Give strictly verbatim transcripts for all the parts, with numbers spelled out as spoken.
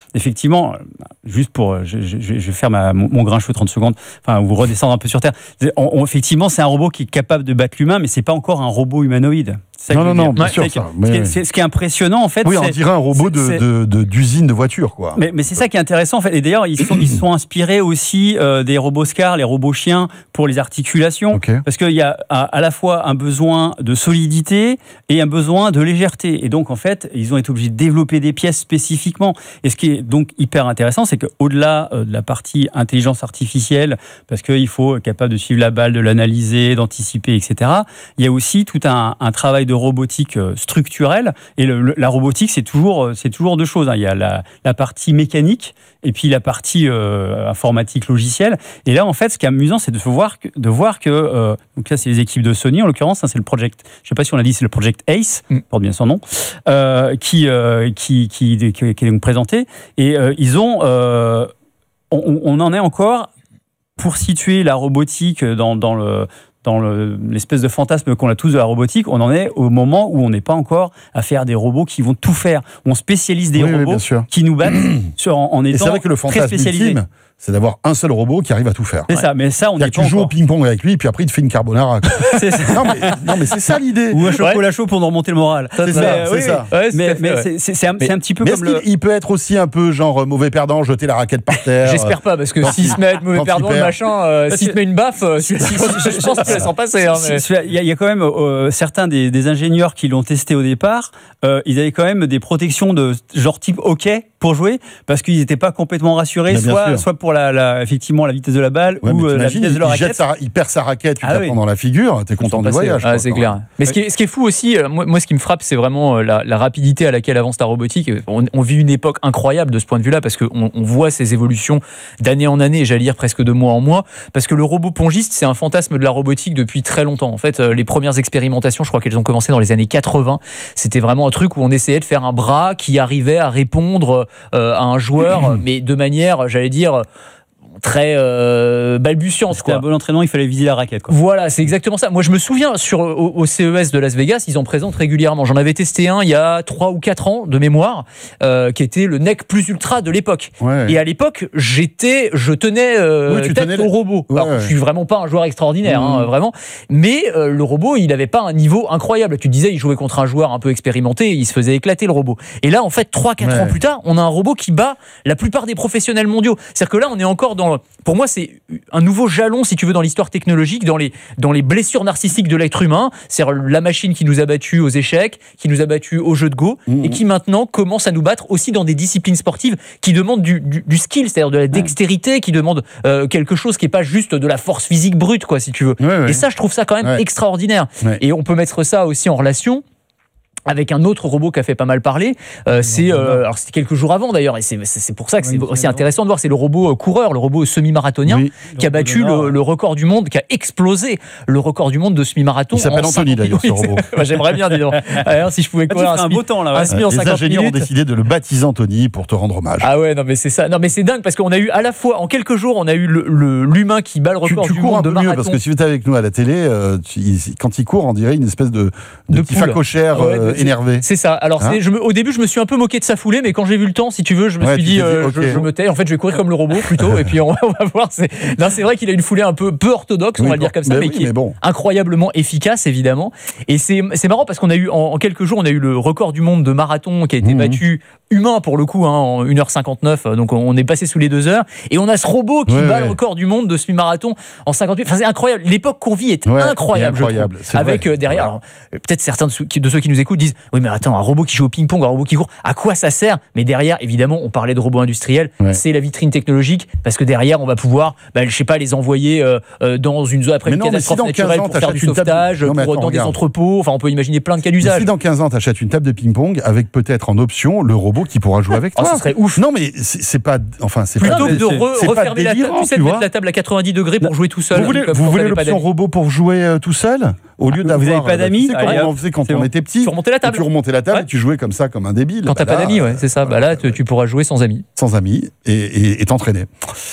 effectivement, juste pour, je, je, je vais faire ma, mon, mon grincheux trente secondes, enfin, vous redescendre un peu sur Terre. On, on, effectivement, c'est un robot qui est capable de battre l'humain, mais c'est pas encore un robot humanoïde. Non, non, non, bien ouais, sûr. C'est, Ça, mais... ce, qui est, c'est, ce qui est impressionnant, en fait. Oui, c'est, on dirait un robot de, de, de, d'usine de voiture, quoi. Mais, mais c'est ça qui est intéressant, en fait. Et d'ailleurs, ils sont, ils sont inspirés aussi euh, des robots Scar, les robots chiens, pour les articulations. Okay. Parce qu'il y a à, à la fois un besoin de solidité et un besoin de légèreté. Et donc, en fait, ils ont été obligés de développer des pièces spécifiquement. Et ce qui est donc hyper intéressant, c'est qu'au-delà euh, de la partie intelligence artificielle, parce qu'il faut être capable de suivre la balle, de l'analyser, d'anticiper, et cetera, il y a aussi tout un, un travail de robotique euh, structurelle. Et le, le, la robotique, c'est toujours, c'est toujours deux choses. Hein. Il y a la, la partie mécanique et puis la partie euh, informatique logicielle. Et là, en fait, ce qui est amusant, c'est de voir que, de voir que euh, donc là, c'est les équipes de Sony, en l'occurrence, hein, c'est le Project, je ne sais pas si on l'a dit, c'est le Project Ace, mm. porte bien son nom, euh, qui, euh, qui, qui, qui, qui, qui est donc présenté. Et euh, ils ont, euh, on, on en est encore pour situer la robotique dans, dans le dans le, l'espèce de fantasme qu'on a tous de la robotique, on en est au moment où on n'est pas encore à faire des robots qui vont tout faire. On spécialise des oui, robots oui, qui nous battent sur, en, en étant très spécialisés. Et c'est vrai que le fantasme ultime, c'est d'avoir un seul robot qui arrive à tout faire. C'est ouais. ça, mais ça, on est tu joues au ping-pong avec lui, puis après, il te fait une carbonara. c'est ça. Non, mais, non, mais c'est ça l'idée. Ou un chocolat ouais. chaud pour nous remonter le moral. C'est, c'est ça, mais, c'est oui, ça. Ouais, c'est mais, mais ouais. c'est, c'est, c'est, un, mais, c'est un petit peu mais comme est-ce le... qu'il peut être aussi un peu, genre, mauvais perdant, jeter la raquette par terre? J'espère pas, parce que s'il se met à être mauvais perdant, le machin, euh, s'il te met une baffe, euh, je pense que tu laisses en passer. Il y a quand même euh, certains des, des ingénieurs qui l'ont testé au départ, euh, ils avaient quand même des protections de genre type hockey pour jouer, parce qu'ils n'étaient pas complètement rassurés, soit, soit pour la, la, effectivement la vitesse de la balle ouais, ou euh, la vitesse de la raquette. Sa, il perd sa raquette, tu ah, tapes oui. dans la figure, t'es content du voyage. Ah, c'est clair. Mais ce qui, est, ce qui est fou aussi, moi, moi ce qui me frappe, c'est vraiment la, la rapidité à laquelle avance la robotique. On, on vit une époque incroyable de ce point de vue-là, parce qu'on on voit ces évolutions d'année en année, j'allais dire presque de mois en mois, parce que le robot pongiste, c'est un fantasme de la robotique depuis très longtemps. En fait, les premières expérimentations, je crois qu'elles ont commencé dans les années quatre-vingts. C'était vraiment un truc où on essayait de faire un bras qui arrivait à répondre euh, à un joueur, mais de manière, j'allais dire, très euh, balbutiante. C'était quoi. Un bon entraînement, il fallait viser la raquette. Quoi. Voilà, c'est exactement ça. Moi, je me souviens, sur, au, au C E S de Las Vegas, ils en présentent régulièrement. J'en avais testé un il y a trois ou quatre ans, de mémoire, euh, qui était le N E C Plus Ultra de l'époque. Ouais. Et à l'époque, j'étais, je tenais euh, oui, tête tenais au robot. Ouais, Alors, ouais. Je suis vraiment pas un joueur extraordinaire, mmh. hein, vraiment. Mais euh, le robot, il avait pas un niveau incroyable. Tu disais, il jouait contre un joueur un peu expérimenté, il se faisait éclater le robot. Et là, en fait, trois quatre ouais. ans plus tard, on a un robot qui bat la plupart des professionnels mondiaux. C'est-à-dire que là, on est encore dans... Pour moi, c'est un nouveau jalon, si tu veux, dans l'histoire technologique, dans les, dans les blessures narcissiques de l'être humain. C'est la machine qui nous a battus aux échecs, qui nous a battus au jeu de Go, mmh. et qui maintenant commence à nous battre aussi dans des disciplines sportives qui demandent du, du, du skill, c'est-à-dire de la dextérité, qui demandent euh, quelque chose qui n'est pas juste de la force physique brute, quoi, si tu veux. Ouais, ouais. Et ça, je trouve ça quand même ouais. extraordinaire. Ouais. Et on peut mettre ça aussi en relation avec un autre robot qui a fait pas mal parler, euh, c'est euh, alors c'était quelques jours avant d'ailleurs, et c'est, c'est pour ça que c'est oui, aussi intéressant de voir, c'est le robot coureur, le robot semi-marathonien, oui, qui a battu le, le record du monde, qui a explosé le record du monde de semi-marathon. Il s'appelle Anthony d'ailleurs, ce robot. Moi, j'aimerais bien, dis donc. Alors, si je pouvais courir ah, un, un beau temps là. Ouais. Un semi en cinquante Les ingénieurs minutes. ont décidé de le baptiser Anthony pour te rendre hommage. Ah ouais, non mais c'est ça. Non mais c'est dingue parce qu'on a eu à la fois en quelques jours, on a eu le, le, l'humain qui bat le record tu, tu du monde de marathon. Mieux parce que si tu étais avec nous à la télé, euh, tu, il, quand il court, on dirait une espèce de, de, de petit facochère ouais, euh, énervé. C'est ça. Alors, hein c'est, je me, au début, je me suis un peu moqué de sa foulée, mais quand j'ai vu le temps, si tu veux, je me ouais, suis dit, euh, okay. je, je me tais. En fait, je vais courir comme le robot plutôt, et puis on va, on va voir. C'est, non, c'est vrai qu'il a une foulée un peu, peu orthodoxe, on oui, va le dire comme ça, mais, mais oui, qui mais est bon. incroyablement efficace, évidemment. Et c'est, c'est marrant parce qu'on a eu, en, en quelques jours, on a eu le record du monde de marathon qui a été mmh. battu, humain pour le coup, hein, en une heure cinquante-neuf, donc on est passé sous les deux heures. Et on a ce robot qui ouais, bat ouais. le record du monde de semi-marathon en cinquante-huit. Enfin, c'est incroyable. L'époque qu'on vit est ouais, incroyable. incroyable je trouve. Avec euh, derrière, alors, peut-être certains de ceux, qui, de ceux qui nous écoutent disent, oui, mais attends, un robot qui joue au ping-pong, un robot qui court, à quoi ça sert? Mais derrière, évidemment, on parlait de robots industriels, ouais. c'est la vitrine technologique, parce que derrière, on va pouvoir, bah, je sais pas, les envoyer euh, euh, dans une zone après mais une non, catastrophe si naturelle pour faire du sauvetage, non, pour, attends, dans regarde. des entrepôts. Enfin, on peut imaginer plein de cas d'usage. Mais si dans quinze ans, tu achètes une table de ping-pong avec peut-être en option le robot qui pourra jouer avec toi. Oh, ça serait ouf. Non, mais c'est, c'est pas, enfin, c'est plutôt pas que de re, c'est refermer la table, tu sais, de mettre la table à quatre-vingt-dix degrés pour jouer tout seul. Vous voulez, vous voulez l'option robot pour jouer euh, tout seul au lieu d'avoir. Vous n'avez pas d'amis? Tu sais comment on faisait quand on était petit? Tu remontais la table. Tu remontais la table et tu jouais comme ça, comme un débile. Quand t'as pas d'amis, ouais, c'est ça. Bah là, tu pourras jouer sans amis. Sans amis et, et, et t'entraîner.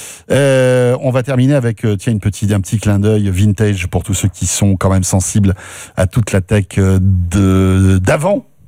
Euh, on va terminer avec euh, tiens une petite, un petit clin d'œil vintage pour tous ceux qui sont quand même sensibles à toute la tech euh, de, d'avant.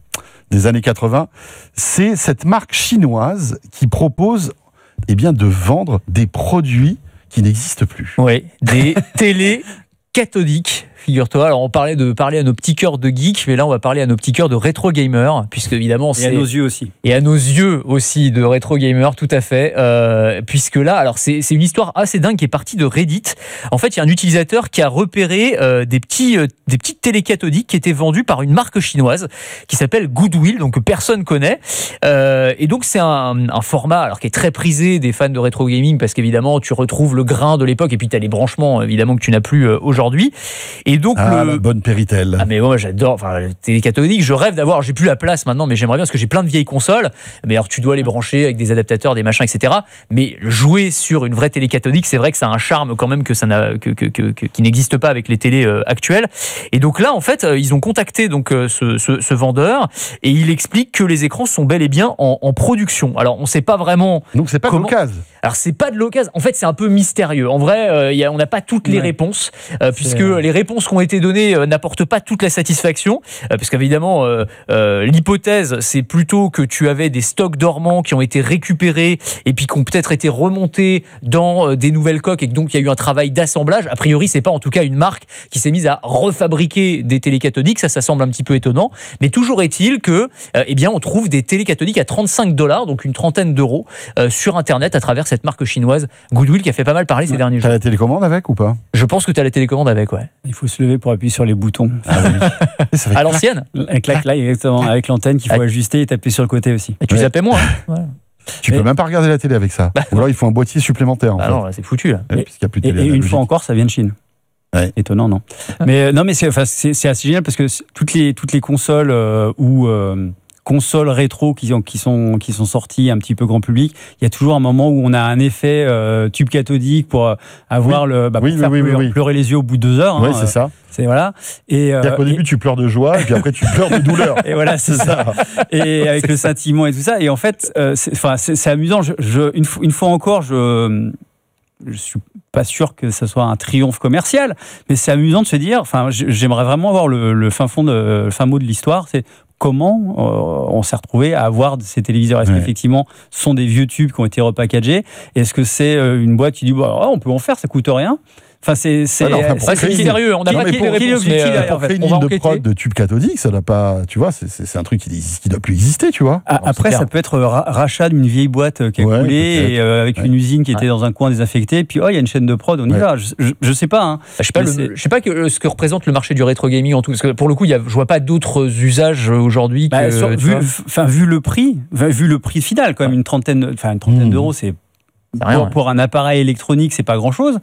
des années quatre-vingts. C'est cette marque chinoise qui propose eh bien, de vendre des produits qui n'existent plus. Oui, des télés cathodiques. Figure-toi, alors on parlait de parler à nos petits cœurs de geeks, mais là on va parler à nos petits cœurs de rétro gamers, puisque évidemment c'est... Et à nos yeux aussi. Et à nos yeux aussi de rétro gamers, tout à fait. Euh, puisque là, alors c'est, c'est une histoire assez dingue qui est partie de Reddit. En fait, il y a un utilisateur qui a repéré euh, des, petits, euh, des petites télés cathodiques qui étaient vendues par une marque chinoise qui s'appelle Goodwill, donc que personne connaît. Euh, et donc c'est un, un format alors, qui est très prisé des fans de rétro gaming, parce qu'évidemment tu retrouves le grain de l'époque, et puis tu as les branchements évidemment que tu n'as plus euh, aujourd'hui. Et donc ah, le... la bonne Péritel. Ah mais moi j'adore, enfin les télé cathodiques, je rêve d'avoir, j'ai plus la place maintenant, mais j'aimerais bien parce que j'ai plein de vieilles consoles. Mais alors tu dois les brancher avec des adaptateurs, des machins, et cetera. Mais jouer sur une vraie télé cathodique, c'est vrai que ça a un charme quand même que ça n'a, que, que, que, que qui n'existe pas avec les télés euh, actuelles. Et donc là en fait ils ont contacté donc euh, ce, ce, ce vendeur et il explique que les écrans sont bel et bien en, en production. Alors on sait pas vraiment. Donc c'est pas comment... de l'occasion. Alors c'est pas de l'occasion. En fait c'est un peu mystérieux. En vrai euh, y a, on n'a pas toutes les ouais. réponses euh, puisque euh... les réponses qui ont été données euh, n'apportent pas toute la satisfaction, euh, parce qu'évidemment euh, euh, l'hypothèse c'est plutôt que tu avais des stocks dormants qui ont été récupérés et puis qui ont peut-être été remontés dans euh, des nouvelles coques et que donc il y a eu un travail d'assemblage. A priori c'est pas en tout cas une marque qui s'est mise à refabriquer des télé cathodiques, ça ça semble un petit peu étonnant, mais toujours est-il que euh, eh bien on trouve des télé cathodiques à trente-cinq dollars, donc une trentaine d'euros euh, sur internet à travers cette marque chinoise Goodwill qui a fait pas mal parler ces ouais. derniers jours. T'as la télécommande avec ou pas? Je pense que t'as la télécommande avec, ouais. Il faut se lever pour appuyer sur les boutons. Ah oui. À l'ancienne. Avec la claque, exactement, avec l'antenne qu'il faut ajuster et taper sur le côté aussi. Et tu ouais. zappais moins. Hein. Voilà. Tu mais... peux même pas regarder la télé avec ça. Bah, ou alors il faut un boîtier supplémentaire. En ah fait. Non, là, c'est foutu là. Ouais, et, plus de télé et, et une fois encore, ça vient de Chine. Ouais. Étonnant, non? Mais non, mais c'est, enfin, c'est, c'est assez génial parce que toutes les toutes les consoles euh, ou euh, consoles rétro qui, ont, qui, sont, qui sont sorties un petit peu grand public, il y a toujours un moment où on a un effet euh, tube cathodique pour avoir oui. le bah, pour oui, faire oui, pleurer, oui, oui. pleurer les yeux au bout de deux heures. Oui, hein, c'est ça. C'est voilà. Et euh, au début, et... tu pleures de joie, et puis après, tu pleures de douleur. Et voilà, c'est, c'est ça. ça. Et avec le scintillement et tout ça. Et en fait, euh, c'est, c'est, c'est amusant. Je, je, une, une fois encore, je je suis pas sûr que ça soit un triomphe commercial, mais c'est amusant de se dire. Enfin, j'aimerais vraiment avoir le, le fin fond, de, le fin mot de l'histoire. C'est comment euh, on s'est retrouvé à avoir ces téléviseurs. Est-ce ouais. qu'effectivement, ce sont des vieux tubes qui ont été repackagés? Est-ce que c'est une boîte qui dit bah, oh, on peut en faire, ça coûte rien? Enfin, c'est c'est, ouais, enfin, c'est, c'est mystérieux. On n'a pas pour, les réponses. Mais, mais pour créer une ligne de prod de tube cathodique, ça n'a pas. Tu vois, c'est, c'est, c'est un truc qui ne doit plus exister, tu vois. Ah, après, ça peut être rachat d'une vieille boîte qui a ouais, coulé et euh, avec ouais. une usine qui était ouais. dans un coin désaffecté. Puis oh, il y a une chaîne de prod, on y ouais. va. Je, je, je sais pas. Hein. Je sais pas. Le, je sais pas que, ce que représente le marché du rétro gaming en tout. Parce que pour le coup, il y a, je vois pas d'autres usages aujourd'hui. Bah, que, sur, vu, enfin, vu le prix, vu le prix final, quand même une trentaine, enfin une trentaine mmh. d'euros, c'est, c'est rien, pour, ouais. pour un appareil électronique, c'est pas grand chose.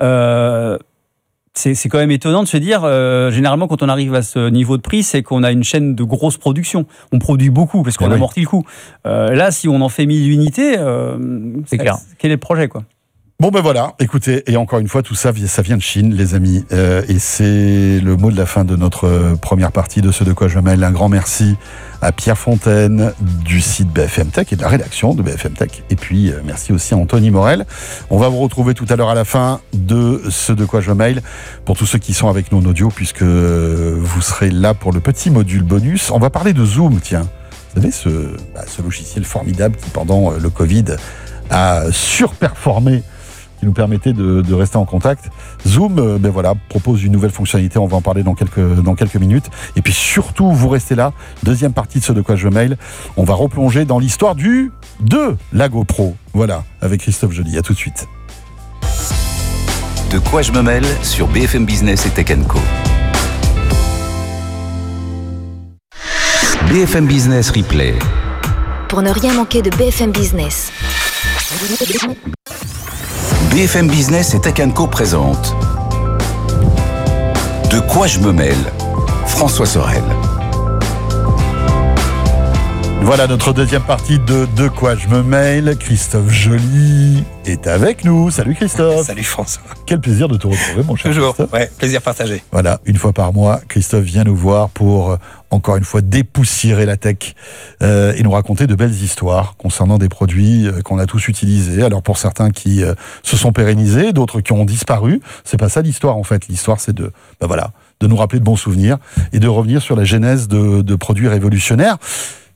Euh, C'est, c'est quand même étonnant de se dire, euh, généralement, quand on arrive à ce niveau de prix, c'est qu'on a une chaîne de grosse production. On produit beaucoup parce qu'on oui. amortit le coût. Euh, là, si on en fait mille unités, euh, c'est clair. Quel est le projet, quoi? Bon ben voilà, écoutez, et encore une fois, tout ça, ça vient de Chine, les amis. Euh, et c'est le mot de la fin de notre première partie de Ce de quoi je me mêle. Un grand merci à Pierre Fontaine du site B F M Tech et de la rédaction de B F M Tech. Et puis, euh, merci aussi à Anthony Morel. On va vous retrouver tout à l'heure à la fin de Ce de quoi je me mêle pour tous ceux qui sont avec nous en audio, puisque vous serez là pour le petit module bonus. On va parler de Zoom, tiens. Vous savez, ce, bah, ce logiciel formidable qui, pendant le Covid, a surperformé, qui nous permettait de, de rester en contact. Zoom, euh, ben voilà, propose une nouvelle fonctionnalité, on va en parler dans quelques, dans quelques minutes. Et puis surtout, vous restez là, deuxième partie de Ce de quoi je me mêle, on va replonger dans l'histoire du, de la GoPro. Voilà, avec Christophe Joly, à tout de suite. De quoi je me mêle sur B F M Business et Tech and Co. B F M Business Replay. Pour ne rien manquer de B F M Business. B F M Business et Tech and Co présente De quoi je me mêle, François Sorel. Voilà notre deuxième partie de De quoi je me mêle. Christophe Joly est avec nous. Salut Christophe. Salut François. Quel plaisir de te retrouver, mon cher Toujours, Christophe. ouais, plaisir partagé. Voilà, une fois par mois, Christophe vient nous voir pour, encore une fois, dépoussiérer la tech euh, et nous raconter de belles histoires concernant des produits euh, qu'on a tous utilisés. Alors pour certains qui euh, se sont pérennisés, d'autres qui ont disparu. C'est pas ça l'histoire en fait. L'histoire, c'est de, ben voilà, de nous rappeler de bons souvenirs et de revenir sur la genèse de, de produits révolutionnaires.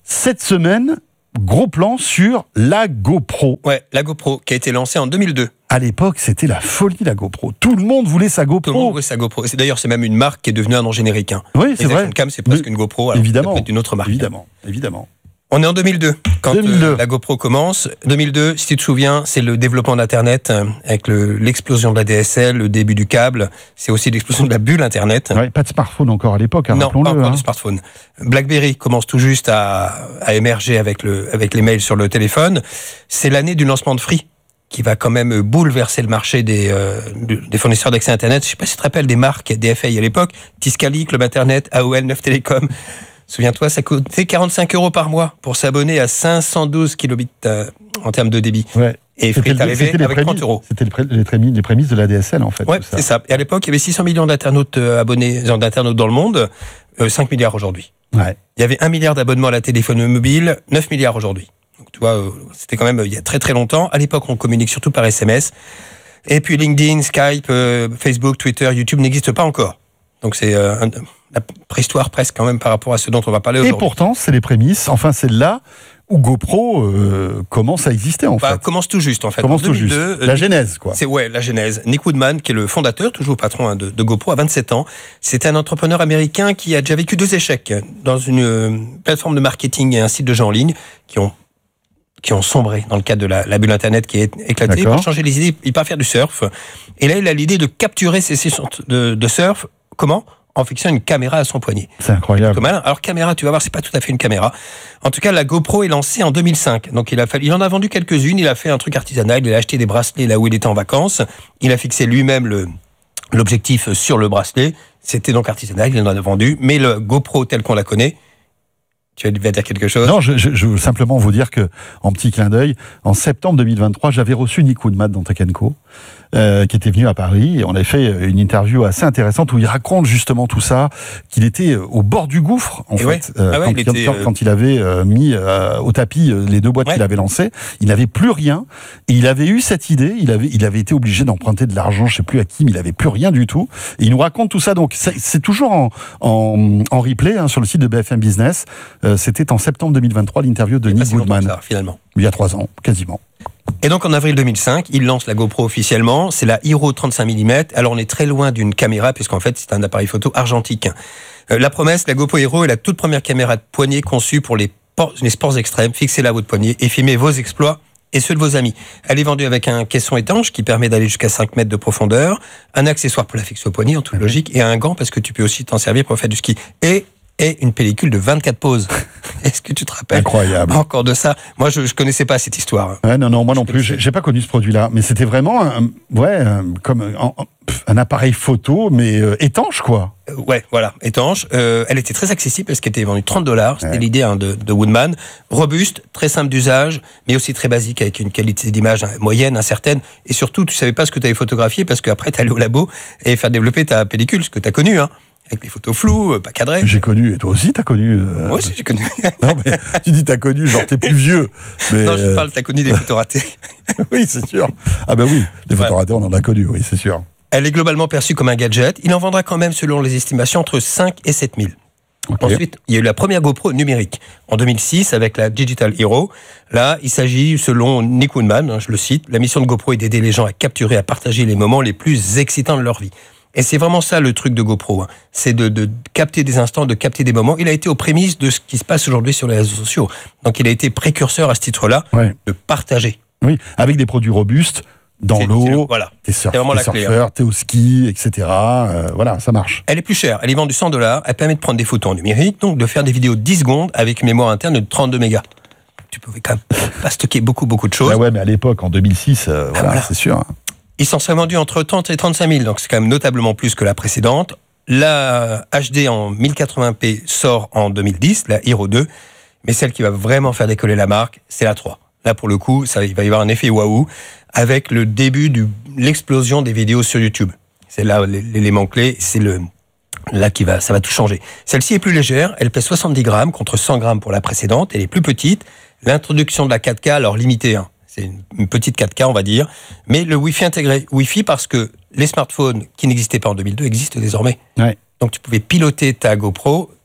cette semaine, gros plan sur la GoPro. Ouais, la GoPro qui a été lancée en deux mille deux. À l'époque, c'était la folie, la GoPro. Tout le monde voulait sa GoPro. Tout le monde voulait sa GoPro. C'est, d'ailleurs, c'est même une marque qui est devenue un nom générique. Hein. Oui, c'est Les vrai. Action Cam, c'est presque Mais, une GoPro. Alors évidemment. C'est d'une autre marque. Évidemment, évidemment. On est en deux mille deux, quand deux mille deux. Euh, la GoPro commence. deux mille deux, si tu te souviens, c'est le développement d'Internet, euh, avec le, l'explosion de la D S L, le début du câble. C'est aussi l'explosion de la bulle Internet. Ouais, pas de smartphone encore à l'époque, hein, non, rappelons-le. pas encore hein. de smartphone. BlackBerry commence tout juste à, à émerger avec, le, avec les mails sur le téléphone. C'est l'année du lancement de Free, qui va quand même bouleverser le marché des, euh, des fournisseurs d'accès Internet. Je sais pas si tu te rappelles des marques D F A à l'époque. Tiscali, Club Internet, A O L, Neuf Télécom. Souviens-toi, ça coûtait quarante-cinq euros par mois pour s'abonner à cinq cent douze kilobits euh, en termes de débit. Ouais. Et Free est arrivé avec prémices, trente euros. C'était les, pré- les, prémices, les prémices de la D S L, en fait. Ouais, c'est ça. Et à l'époque, il y avait six cents millions d'internautes euh, abonnés, euh, d'internautes dans le monde, euh, cinq milliards aujourd'hui. Ouais. Il y avait un milliard d'abonnements à la téléphonie mobile, neuf milliards aujourd'hui. Donc, tu vois, euh, c'était quand même euh, il y a très très longtemps. À l'époque, on communique surtout par S M S. Et puis LinkedIn, Skype, euh, Facebook, Twitter, YouTube n'existent pas encore. Donc c'est euh, un, la préhistoire presque quand même par rapport à ce dont on va parler aujourd'hui. Et pourtant, c'est les prémices. Enfin, c'est là où GoPro euh, commence à exister, en bah, fait. Commence tout juste, en fait. Commence en tout deux mille deux, juste. La genèse, quoi. C'est ouais, la genèse. Nick Woodman, qui est le fondateur, toujours patron hein, de, de GoPro, à vingt-sept ans. C'est un entrepreneur américain qui a déjà vécu deux échecs dans une euh, plateforme de marketing et un site de jeux en ligne qui ont qui ont sombré dans le cadre de la, la bulle Internet qui est éclatée. D'accord. Pour changer les idées, il part faire du surf. Et là, il a l'idée de capturer ses sessions de, de surf. Comment ? En fixant une caméra à son poignet. C'est incroyable. Comme malin. Alors caméra, tu vas voir, c'est pas tout à fait une caméra. En tout cas, la GoPro est lancée en deux mille cinq. Donc il a fallu, il en a vendu quelques-unes. Il a fait un truc artisanal. Il a acheté des bracelets là où il était en vacances. Il a fixé lui-même le l'objectif sur le bracelet. C'était donc artisanal. Il en a vendu. Mais le GoPro tel qu'on la connaît. Tu vas dire quelque chose ? Non, je, je, je veux simplement vous dire que, en petit clin d'œil, en septembre deux mille vingt-trois, j'avais reçu Nick Woodman dans Tech and Co, euh, qui était venu à Paris, et on avait fait une interview assez intéressante où il raconte justement tout ça, qu'il était au bord du gouffre, en et fait, ouais. euh, ah ouais, quand, il quand, était, quand, euh... quand il avait euh, mis euh, au tapis euh, les deux boîtes ouais. qu'il avait lancées. Il n'avait plus rien, et il avait eu cette idée, il avait, il avait été obligé d'emprunter de l'argent, je sais plus à qui, mais il avait plus rien du tout, et il nous raconte tout ça, donc c'est, c'est toujours en, en, en replay hein, sur le site de B F M Business. Euh, c'était en septembre deux mille vingt-trois, l'interview de Nick Woodman. Ça, finalement. Il y a trois ans, quasiment. Et donc en avril deux mille cinq, il lance la GoPro officiellement. C'est la Hero trente-cinq millimètres. Alors on est très loin d'une caméra, puisqu'en fait c'est un appareil photo argentique. Euh, la promesse, la GoPro Hero est la toute première caméra de poignet conçue pour les, por- les sports extrêmes. Fixez-la à votre poignet et filmez vos exploits et ceux de vos amis. Elle est vendue avec un caisson étanche qui permet d'aller jusqu'à cinq mètres de profondeur, un accessoire pour la fixer au poignet en toute logique, et un gant parce que tu peux aussi t'en servir pour faire du ski. Et et une pellicule de vingt-quatre poses. Est-ce que tu te rappelles Incroyable. encore de ça? Moi, je ne connaissais pas cette histoire. Ouais, non, non, moi non plus. J'ai, j'ai pas connu ce produit-là, mais c'était vraiment, un, ouais, un, comme un, un appareil photo, mais euh, étanche, quoi. Euh, ouais, voilà, étanche. Euh, elle était très accessible parce qu'elle était vendue trente dollars. C'était ouais. l'idée hein, de, de Woodman. Robuste, très simple d'usage, mais aussi très basique avec une qualité d'image moyenne, incertaine. Et surtout, tu savais pas ce que tu avais photographié parce qu'après, tu allais au labo et faire développer ta pellicule, ce que tu as connu, hein. Avec les photos floues, pas cadrées. J'ai connu, et toi aussi t'as connu. Euh... Moi aussi j'ai connu. Non mais tu dis t'as connu, genre t'es plus vieux. Mais non, je parle, t'as connu des photos ratées. Oui, c'est sûr. Ah ben oui, les photos ouais. ratées, on en a connu, oui, c'est sûr. Elle est globalement perçue comme un gadget. Il en vendra quand même, selon les estimations, entre cinq et sept mille. Okay. Ensuite, il y a eu la première GoPro numérique en deux mille six avec la Digital Hero. Là, il s'agit, selon Nick Woodman, hein, je le cite, la mission de GoPro est d'aider les gens à capturer, à partager les moments les plus excitants de leur vie. Et c'est vraiment ça le truc de GoPro, hein. C'est de, de capter des instants, de capter des moments. Il a été aux prémices de ce qui se passe aujourd'hui sur les réseaux sociaux. Donc il a été précurseur à ce titre-là, ouais. de partager. Oui, avec des produits robustes, dans c'est, l'eau, c'est le, voilà. t'es, surf, c'est t'es la surfeur, clé, hein. T'es au ski, et cetera. Euh, voilà, ça marche. Elle est plus chère, elle est vendue cent dollars, elle permet de prendre des photos en numérique, donc de faire des vidéos de dix secondes avec une mémoire interne de trente-deux mégas. Tu pouvais quand même pas stocker beaucoup, beaucoup de choses. Ah ouais, mais à l'époque, en deux mille six, euh, voilà, ah voilà, c'est sûr. Hein. Ils s'en seraient vendus entre trente et trente-cinq mille, donc c'est quand même notablement plus que la précédente. La H D en mille quatre-vingts p sort en deux mille dix, la Hero deux, mais celle qui va vraiment faire décoller la marque, c'est la trois. Là, pour le coup, ça, il va y avoir un effet waouh, avec le début de l'explosion des vidéos sur YouTube. C'est là l'élément clé, c'est le, là qui va, ça va tout changer. Celle-ci est plus légère, elle pèse soixante-dix grammes contre cent grammes pour la précédente, elle est plus petite. L'introduction de la quatre K, alors limitée, hein. C'est une petite quatre K, on va dire, mais le Wi-Fi intégré. Wi-Fi parce que les smartphones qui n'existaient pas en deux mille deux existent désormais. Ouais. Donc tu pouvais piloter ta GoPro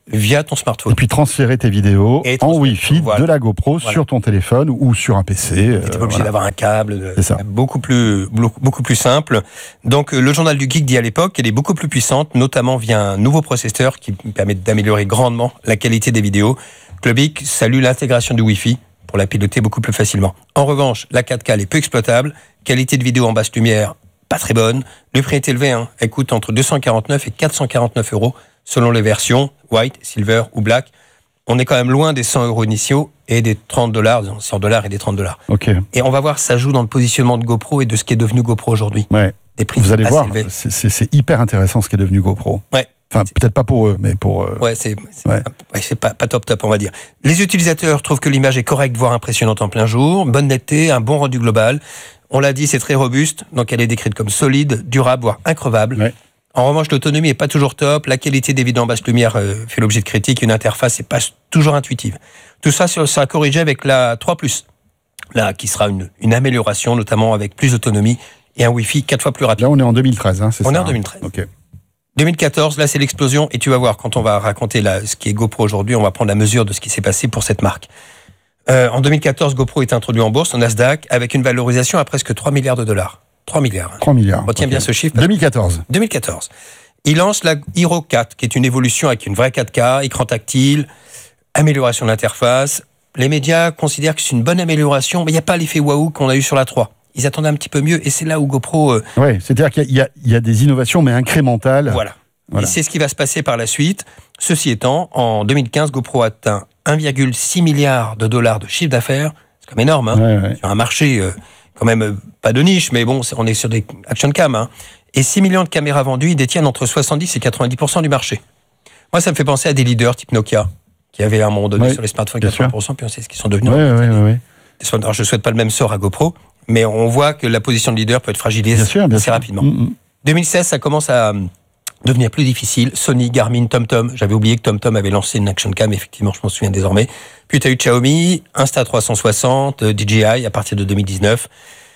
via ton smartphone. Et puis transférer tes vidéos Et en Wi-Fi voilà. de la GoPro Voilà. sur ton téléphone ou sur un P C. Tu n'es euh, pas obligé voilà. d'avoir un câble, C'est ça. beaucoup plus, beaucoup plus simple. Donc le journal du geek dit à l'époque qu'elle est beaucoup plus puissante, notamment via un nouveau processeur qui permet d'améliorer grandement la qualité des vidéos. Club Geek salue l'intégration du Wi-Fi pour la piloter beaucoup plus facilement. En revanche, la quatre K elle est peu exploitable, qualité de vidéo en basse lumière pas très bonne, le prix est élevé, hein. Elle coûte entre deux cent quarante-neuf et quatre cent quarante-neuf euros selon les versions, white, silver ou black. On est quand même loin des cent euros initiaux et des trente dollars, cent dollars et des trente dollars. Ok. Et on va voir, ça joue dans le positionnement de GoPro et de ce qui est devenu GoPro aujourd'hui. Ouais. Des prix Vous allez assez voir, élevés. c'est, c'est, c'est hyper intéressant ce qui est devenu GoPro. Ouais. Enfin, peut-être pas pour eux, mais pour. Euh... Ouais, c'est, c'est, Ouais. ouais, c'est pas, pas top top, on va dire. Les utilisateurs trouvent que l'image est correcte, voire impressionnante en plein jour, bonne netteté, un bon rendu global. On l'a dit, c'est très robuste, donc elle est décrite comme solide, durable, voire increvable. Ouais. En revanche, l'autonomie est pas toujours top, la qualité des vidéos en basse lumière euh, fait l'objet de critiques, une interface n'est pas toujours intuitive. Tout ça sera corrigé avec la trois plus, là, qui sera une, une amélioration, notamment avec plus d'autonomie et un Wi-Fi quatre fois plus rapide. Là, on est en deux mille treize, hein, c'est On ça. est en deux mille treize. Hein. Ok. deux mille quatorze, là, c'est l'explosion, et tu vas voir, quand on va raconter la, ce qui est GoPro aujourd'hui, on va prendre la mesure de ce qui s'est passé pour cette marque. Euh, en deux mille quatorze, GoPro est introduit en bourse, au Nasdaq, avec une valorisation à presque trois milliards de dollars. trois milliards. Hein. trois milliards. Retiens Ok. bien ce chiffre. deux mille quatorze. deux mille quatorze. Il lance la Hero quatre, qui est une évolution avec une vraie quatre K, écran tactile, amélioration de l'interface. Les médias considèrent que c'est une bonne amélioration, mais il n'y a pas l'effet waouh qu'on a eu sur la trois. Ils attendaient un petit peu mieux, et c'est là où GoPro... Euh, Ouais, c'est-à-dire qu'il y a, il y a, il y a des innovations, mais incrémentales. Voilà. Voilà. Et c'est ce qui va se passer par la suite. Ceci étant, en deux mille quinze, GoPro atteint un virgule six milliard de dollars de chiffre d'affaires. C'est quand même énorme, hein. Ouais, ouais. Sur un marché euh, quand même euh, pas de niche, mais bon, c'est- on est sur des action cam. Hein. Et six millions de caméras vendues, ils détiennent entre soixante-dix et quatre-vingt-dix pour cent du marché. Moi, ça me fait penser à des leaders type Nokia, qui avaient à un moment donné Ouais, sur les smartphones bien quatre-vingts pour cent, puis on sait ce qu'ils sont devenus. Ouais, ouais, ouais, ouais. Alors, je ne souhaite pas le même sort à GoPro, mais on voit que la position de leader peut être fragilisée Bien sûr, bien assez sûr. rapidement. Mm, mm. deux mille seize, ça commence à euh, devenir plus difficile. Sony, Garmin, TomTom. J'avais oublié que TomTom avait lancé une action cam, effectivement, je m'en souviens désormais. Puis tu as eu Xiaomi, Insta trois cent soixante, euh, D J I à partir de deux mille dix-neuf.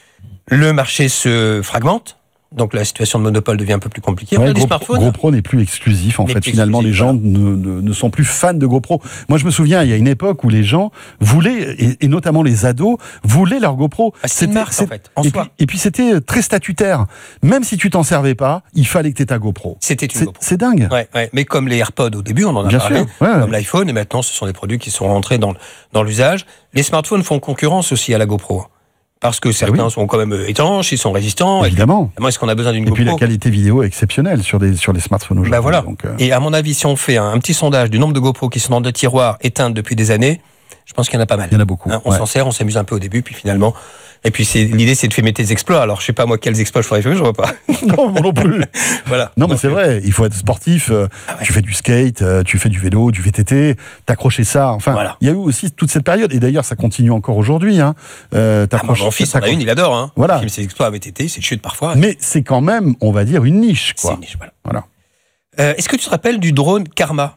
Le marché se fragmente, donc la situation de monopole devient un peu plus compliquée. On Ouais, a des GoPro, smartphones. GoPro n'est plus exclusif en N'est fait. plus Finalement, les exclusif, gens ne, ne, ne sont plus fans de GoPro. Moi, je me souviens, il y a une époque où les gens voulaient, et, et notamment les ados, voulaient leur GoPro. Ah, c'est une marque, en fait, en et, soi. puis, et puis c'était très statutaire. Même si tu t'en servais pas, il fallait que tu aies ta GoPro. C'était une C'est, GoPro. c'est dingue. Ouais, ouais. Mais comme les AirPods au début, on en a Bien parlé, sûr, ouais, ouais. comme l'iPhone, et maintenant ce sont des produits qui sont rentrés dans, le- dans l'usage. Les smartphones font concurrence aussi à la GoPro. Parce que certains oui. sont quand même étanches, ils sont résistants. Évidemment. Évidemment, est-ce qu'on a besoin d'une Et puis la GoPro? qualité vidéo est exceptionnelle sur, des, sur les smartphones aujourd'hui. Ben voilà. Donc, euh, Et à mon avis, si on fait un, un petit sondage du nombre de GoPro qui sont dans des tiroirs éteintes depuis des années, je pense qu'il y en a pas mal. il y en a beaucoup. Hein, on ouais. s'en sert, on s'amuse un peu au début, puis finalement. Et puis c'est, l'idée, c'est de filmer tes exploits. Alors je sais pas moi quels exploits je ferais filmer, je vois pas. Non, moi non plus. Voilà. Non, mais Donc, c'est vrai, il faut être sportif. euh, Ah ouais. Tu fais du skate, euh, tu fais du vélo, du V T T, t'accrocher ça. Enfin, Voilà. il y a eu aussi toute cette période, et d'ailleurs, ça continue encore aujourd'hui. Hein. Euh, ah, moi, t'accroches- mon fils en a t'accroches- une, il adore. Hein. Voilà. Il filme ses exploits à V T T, c'est chute parfois. Mais c'est quand même, on va dire, une niche, c'est quoi. une niche, voilà. Voilà. Euh, est-ce que tu te rappelles du drone Karma?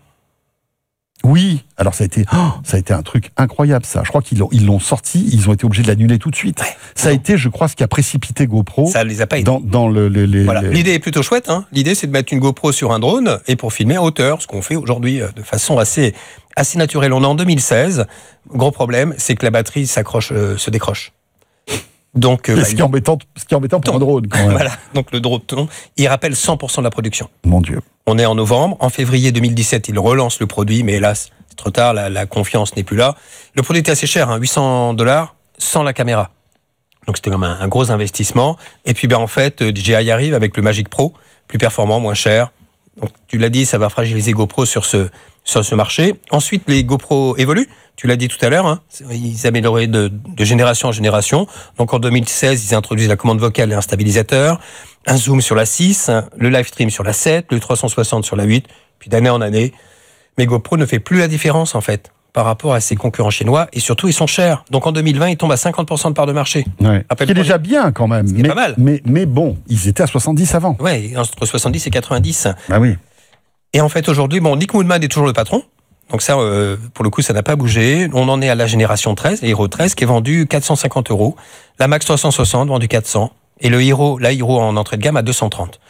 Oui, alors ça a été, oh, ça a été un truc incroyable, ça. Je crois qu'ils l'ont, ils l'ont sorti, ils ont été obligés de l'annuler tout de suite. Ouais. Ça a été, je crois, ce qui a précipité GoPro Ça les a pas aidés. dans, dans le, le- les. Voilà. les- L'idée est plutôt chouette. Hein. L'idée, c'est de mettre une GoPro sur un drone et pour filmer à hauteur, ce qu'on fait aujourd'hui euh, de façon assez, assez naturelle. On est en deux mille seize. Gros problème, c'est que la batterie s'accroche, euh, se décroche. Donc, euh, bah, ce, qui est embêtant, ce qui est embêtant pour un drone, quand même. voilà. Donc le drone, il rappelle cent pour cent de la production. Mon Dieu. On est en novembre. En février deux mille dix-sept, il relance le produit, mais hélas, c'est trop tard. La, la confiance n'est plus là. Le produit était assez cher, hein, huit cents dollars, sans la caméra. Donc c'était comme un, un gros investissement. Et puis ben en fait, D J I arrive avec le Magic Pro, plus performant, moins cher. Donc tu l'as dit, ça va fragiliser GoPro sur ce sur ce marché. Ensuite, les GoPro évoluent. Tu l'as dit tout à l'heure, hein, ils amélioraient de, de génération en génération. Donc en deux mille seize, ils introduisent la commande vocale et un stabilisateur, un zoom sur la six, le live stream sur la sept, le trois cent soixante sur la huit, puis d'année en année. Mais GoPro ne fait plus la différence en fait par rapport à ses concurrents chinois et surtout ils sont chers. Donc en deux mille vingt, ils tombent à cinquante pour cent de part de marché. Ouais. Rappelle- Ce qui est déjà bien, quand même. qui est mais, pas mal. Mais, mais bon, ils étaient à soixante-dix avant. Ouais, entre soixante-dix et quatre-vingt-dix. Ah oui. Et en fait, aujourd'hui, bon, Nick Moodman est toujours le patron. Donc ça, euh, pour le coup, ça n'a pas bougé. On en est à la génération treize, la Hero treize, qui est vendue quatre cent cinquante euros. La Max trois cent soixante, vendue quatre cents. Et le Hero, la Hero en entrée de gamme à deux cent trente.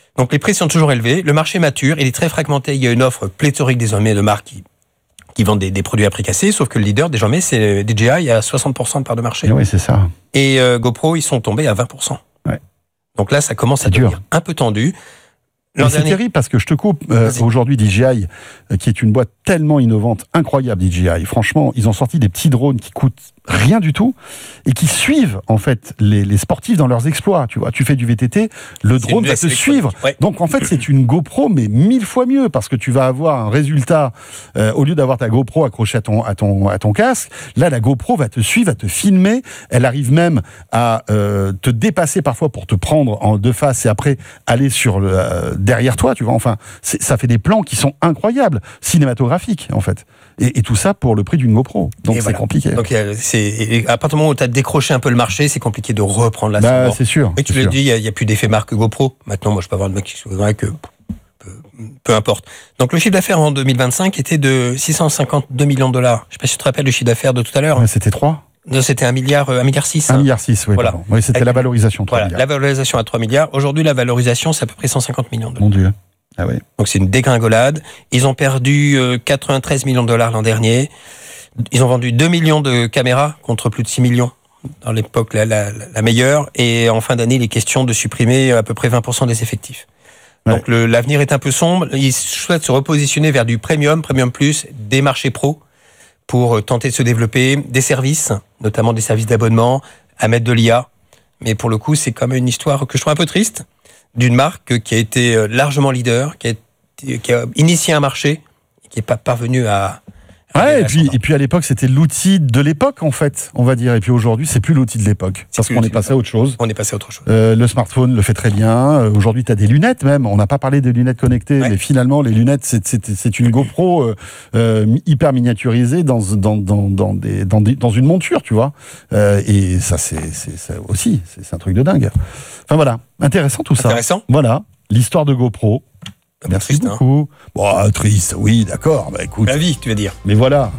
Donc les prix sont toujours élevés, le marché mature, il est très fragmenté, il y a une offre pléthorique désormais de marques qui, qui vendent des, des produits à prix cassé, sauf que le leader désormais c'est D J I à soixante pour cent de part de marché. Et oui, c'est ça. Et euh, GoPro, ils sont tombés à vingt pour cent. Ouais. Donc là, ça commence à devenir un peu tendu. Mais c'est dernier... terrible parce que je te coupe. Euh, aujourd'hui, D J I, euh, qui est une boîte tellement innovante, incroyable, D J I. Franchement, ils ont sorti des petits drones qui coûtent rien du tout et qui suivent en fait les, les sportifs dans leurs exploits. Tu vois, tu fais du V T T, le drone va te suivre. Ouais. Donc en fait, c'est une GoPro mais mille fois mieux parce que tu vas avoir un résultat euh, au lieu d'avoir ta GoPro accrochée à ton à ton à ton casque. Là, la GoPro va te suivre, va te filmer. Elle arrive même à euh, te dépasser parfois pour te prendre en deux faces et après aller sur le euh, derrière toi. Tu vois, enfin, ça fait des plans qui sont incroyables, cinématographiques en fait. Et, et tout ça pour le prix d'une GoPro. Donc et c'est voilà. compliqué. Donc c'est et à partir du moment où tu as décroché un peu le marché, c'est compliqué de reprendre la bah, c'est sûr. Et tu l'as dit, il n'y a, a plus d'effet marque GoPro. Maintenant, moi, je peux avoir le mec qui se voudrait que peu, peu importe. Donc le chiffre d'affaires en deux mille vingt-cinq était de six cent cinquante-deux millions de dollars. Je ne sais pas si tu te rappelles le chiffre d'affaires de tout à l'heure. Ouais, c'était trois. Non, c'était un milliard, un milliard six. Un hein. milliard six, oui. Voilà. oui c'était Avec, la valorisation. trois voilà, milliards. La valorisation à trois milliards. Aujourd'hui, la valorisation, c'est à peu près cent cinquante millions de dollars. Mon Dieu. Ah oui. Donc c'est une dégringolade. Ils ont perdu euh, quatre-vingt-treize millions de dollars l'an dernier. Ils ont vendu deux millions de caméras contre plus de six millions dans l'époque la, la, la meilleure. Et en fin d'année, il est question de supprimer à peu près vingt pour cent des effectifs. Ouais. Donc le, l'avenir est un peu sombre. Ils souhaitent se repositionner vers du premium, premium plus, des marchés pro pour tenter de se développer, des services, notamment des services d'abonnement, à mettre de l'I A. Mais pour le coup, c'est quand même une histoire que je trouve un peu triste, d'une marque qui a été largement leader, qui a, été, qui a initié un marché, et qui n'est pas parvenu à... Ouais, et puis, et puis à l'époque, c'était l'outil de l'époque, en fait, on va dire. Et puis aujourd'hui, c'est plus l'outil de l'époque. C'est parce qu'on est passé à autre chose. On est passé à autre chose. Euh, le smartphone le fait très bien. Euh, aujourd'hui, tu as des lunettes même. On n'a pas parlé des lunettes connectées, ouais. mais finalement, les lunettes, c'est, c'est, c'est une GoPro euh, euh, hyper miniaturisée dans, dans, dans, dans, des, dans, des, dans une monture, tu vois. Euh, et ça, c'est, c'est, c'est aussi, c'est, c'est un truc de dingue. Enfin voilà, intéressant tout ça. Intéressant. Voilà, l'histoire de GoPro. Merci triste, beaucoup. Hein. Bon, triste, oui, d'accord. Bah, écoute. La vie, tu veux dire. Mais voilà.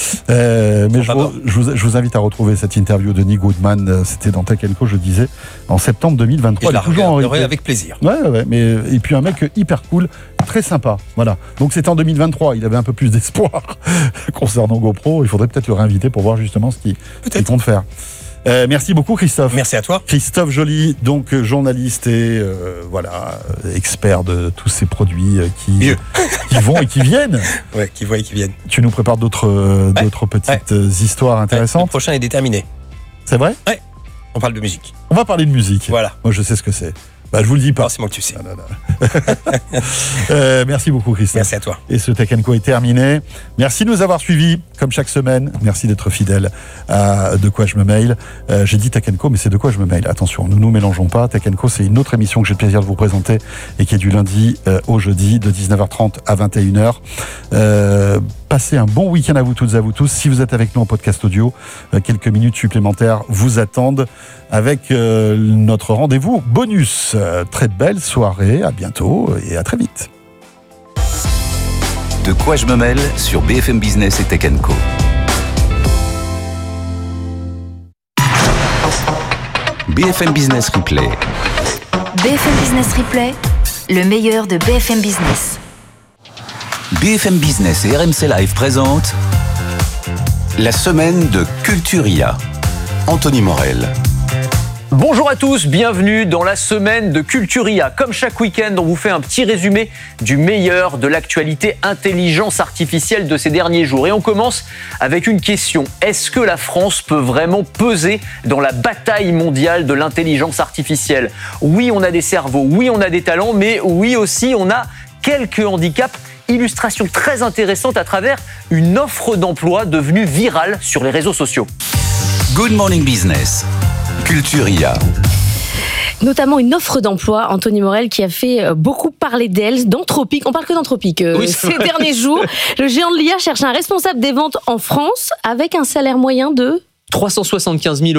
Euh, mais je vous, je, vous, je vous invite à retrouver cette interview de Nick Goodman. C'était dans Tech and Co, je disais, en septembre deux mille vingt-trois. Et je la toujours en avec plaisir. Ouais, ouais. Mais et puis un mec hyper cool, très sympa. Voilà. Donc c'était en deux mille vingt-trois. Il avait un peu plus d'espoir concernant GoPro. Il faudrait peut-être le réinviter pour voir justement ce qu'il, qu'il compte faire. Euh, merci beaucoup Christophe. Merci à toi. Christophe Joly, donc journaliste et euh, voilà expert de tous ces produits qui, qui vont et qui viennent. Ouais, qui vont et qui viennent. Tu nous prépares d'autres, euh, ouais. d'autres petites ouais. histoires intéressantes. Ouais. Le prochain est déterminé. C'est vrai ? Ouais. On parle de musique. On va parler de musique. Voilà. Moi je sais ce que c'est. Bah, je vous le dis pas. Non, c'est moi que tu sais. Non, non, non. euh, merci beaucoup, Christophe. Merci à toi. Et ce Tech and Co est terminé. Merci de nous avoir suivis, comme chaque semaine. Merci d'être fidèles à De quoi je me mail. Euh, j'ai dit Tech and Co, mais c'est De quoi je me mail. Attention, nous nous mélangeons pas. Tech and Co, c'est une autre émission que j'ai le plaisir de vous présenter et qui est du lundi euh, au jeudi, de dix-neuf heures trente à vingt et une heures. Euh, passez un bon week-end à vous toutes et à vous tous. Si vous êtes avec nous en podcast audio, euh, quelques minutes supplémentaires vous attendent avec euh, notre rendez-vous bonus. Euh, très belle soirée, à bientôt et à très vite. De quoi je me mêle sur B F M Business et Tech and Co. B F M Business Replay. B F M Business Replay, le meilleur de B F M Business. B F M Business et R M C Live présentent la semaine de Culturia. Anthony Morel. Bonjour à tous, bienvenue dans la semaine de Culturia. Comme chaque week-end, on vous fait un petit résumé du meilleur de l'actualité intelligence artificielle de ces derniers jours. Et on commence avec une question. Est-ce que la France peut vraiment peser dans la bataille mondiale de l'intelligence artificielle ? Oui, on a des cerveaux, oui, on a des talents, mais oui aussi, on a quelques handicaps. Illustration très intéressante à travers une offre d'emploi devenue virale sur les réseaux sociaux. Good Morning Business. Culturia. Notamment une offre d'emploi, Anthony Morel, qui a fait beaucoup parler d'elle, d'Anthropic. On parle que d'Anthropic euh, oui, ces vrai. derniers jours. Le géant de l'I A cherche un responsable des ventes en France avec un salaire moyen de trois cent soixante-quinze mille euros.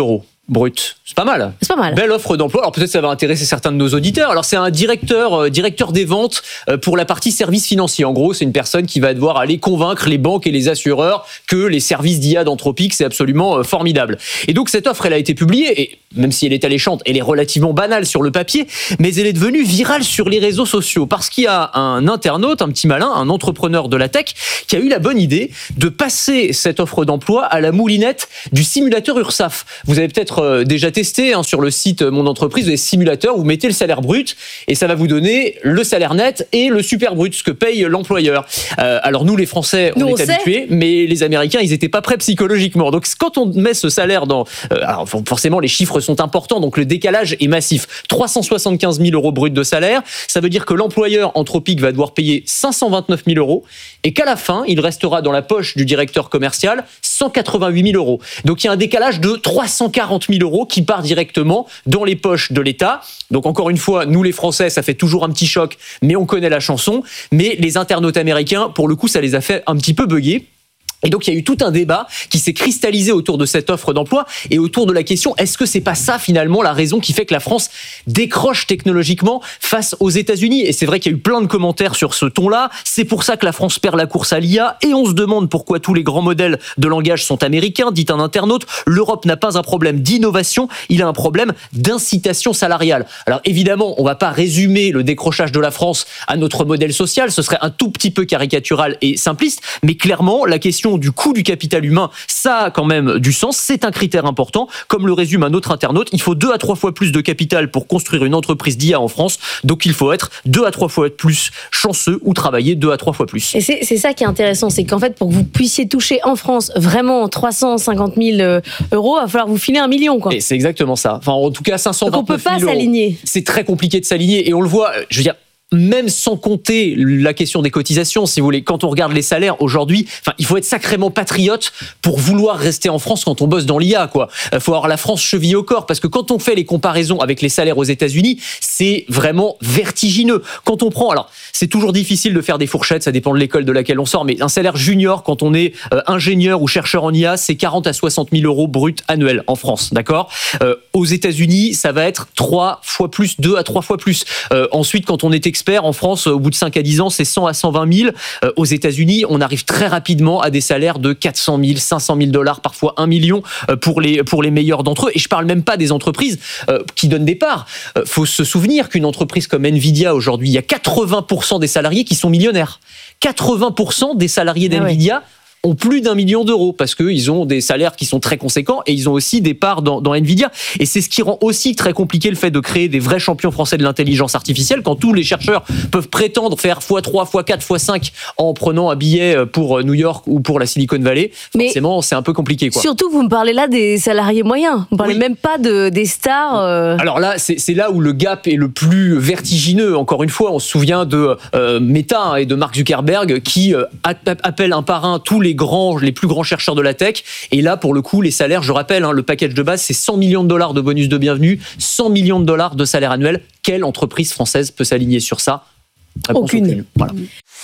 brut. C'est pas mal. C'est pas mal. Belle offre d'emploi. Alors peut-être ça va intéresser certains de nos auditeurs. Alors c'est un directeur, euh, directeur des ventes euh, pour la partie services financiers. En gros, c'est une personne qui va devoir aller convaincre les banques et les assureurs que les services d'I A d'Anthropic, c'est absolument euh, formidable. Et donc cette offre, elle a été publiée, et même si elle est alléchante, elle est relativement banale sur le papier, mais elle est devenue virale sur les réseaux sociaux parce qu'il y a un internaute, un petit malin, un entrepreneur de la tech, qui a eu la bonne idée de passer cette offre d'emploi à la moulinette du simulateur URSSAF. Vous avez peut-être euh, déjà testé Hein, sur le site Mon Entreprise, vous avez simulateur, vous mettez le salaire brut et ça va vous donner le salaire net et le super brut, ce que paye l'employeur. Euh, alors nous les Français, on nous, est on habitués, sait. mais les Américains, ils étaient pas prêts psychologiquement. Donc quand on met ce salaire dans... Euh, alors forcément, les chiffres sont importants, donc le décalage est massif. trois cent soixante-quinze mille euros brut de salaire, ça veut dire que l'employeur Anthropic va devoir payer cinq cent vingt-neuf mille euros et qu'à la fin, il restera dans la poche du directeur commercial cent quatre-vingt-huit mille euros. Donc il y a un décalage de trois cent quarante mille euros qui part directement dans les poches de l'État. Donc encore une fois, nous les Français, ça fait toujours un petit choc, mais on connaît la chanson. Mais les internautes américains, pour le coup, ça les a fait un petit peu bugger. Et donc, il y a eu tout un débat qui s'est cristallisé autour de cette offre d'emploi et autour de la question, est-ce que c'est pas ça, finalement, la raison qui fait que la France décroche technologiquement face aux États-Unis? Et c'est vrai qu'il y a eu plein de commentaires sur ce ton-là. C'est pour ça que la France perd la course à l'I A et on se demande pourquoi tous les grands modèles de langage sont américains, dit un internaute. L'Europe n'a pas un problème d'innovation, il a un problème d'incitation salariale. Alors, évidemment, on va pas résumer le décrochage de la France à notre modèle social, ce serait un tout petit peu caricatural et simpliste, mais clairement, la question du coût du capital humain, ça a quand même du sens, c'est un critère important. Comme le résume un autre internaute, il faut deux à trois fois plus de capital pour construire une entreprise d'I A en France, donc il faut être deux à trois fois plus chanceux ou travailler deux à trois fois plus. Et c'est, c'est ça qui est intéressant, c'est qu'en fait, pour que vous puissiez toucher en France vraiment trois cent cinquante mille euros, il va falloir vous filer un million, quoi. Et c'est exactement ça. Enfin, en tout cas, cinq cent vingt-neuf mille euros. Donc on peut pas s'aligner. C'est très compliqué de s'aligner et on le voit, je veux dire, même sans compter la question des cotisations, si vous voulez, quand on regarde les salaires aujourd'hui, enfin, il faut être sacrément patriote pour vouloir rester en France quand on bosse dans l'I A, quoi. Il faut avoir la France cheville au corps, parce que quand on fait les comparaisons avec les salaires aux États-Unis, c'est vraiment vertigineux. Quand on prend, alors, c'est toujours difficile de faire des fourchettes, ça dépend de l'école de laquelle on sort, mais un salaire junior, quand on est euh, ingénieur ou chercheur en I A, c'est quarante à soixante mille euros bruts annuels en France, d'accord? euh, Aux États-Unis, ça va être trois fois plus, deux à trois fois plus. Euh, ensuite, quand on est expert en France, au bout de cinq à dix ans, c'est cent à cent vingt mille. Euh, aux États-Unis, on arrive très rapidement à des salaires de quatre cent mille, cinq cent mille dollars, parfois un million euh, pour les, pour les meilleurs d'entre eux. Et je parle même pas des entreprises euh, qui donnent des parts. Euh, faut se souvenir qu'une entreprise comme Nvidia, aujourd'hui, il y a quatre-vingts pour cent des salariés qui sont millionnaires. quatre-vingts pour cent des salariés d'Nvidia ah ouais. ont plus d'un million d'euros parce qu'ils ont des salaires qui sont très conséquents et ils ont aussi des parts dans, dans Nvidia. Et c'est ce qui rend aussi très compliqué le fait de créer des vrais champions français de l'intelligence artificielle quand tous les chercheurs peuvent prétendre faire fois trois, fois quatre, fois cinq en prenant un billet pour New York ou pour la Silicon Valley. Mais forcément, c'est un peu compliqué, quoi. Surtout, vous me parlez là des salariés moyens. Vous ne parlez oui. même pas de, des stars. Euh... Alors là, c'est, c'est là où le gap est le plus vertigineux. Encore une fois, on se souvient de euh, Meta et de Mark Zuckerberg qui euh, appellent un par un tous les grands, les plus grands chercheurs de la tech. Et là, pour le coup, les salaires, je rappelle, hein, le package de base, c'est cent millions de dollars de bonus de bienvenue, cent millions de dollars de salaire annuel. Quelle entreprise française peut s'aligner sur ça? Réponse aucune. aucune. Voilà.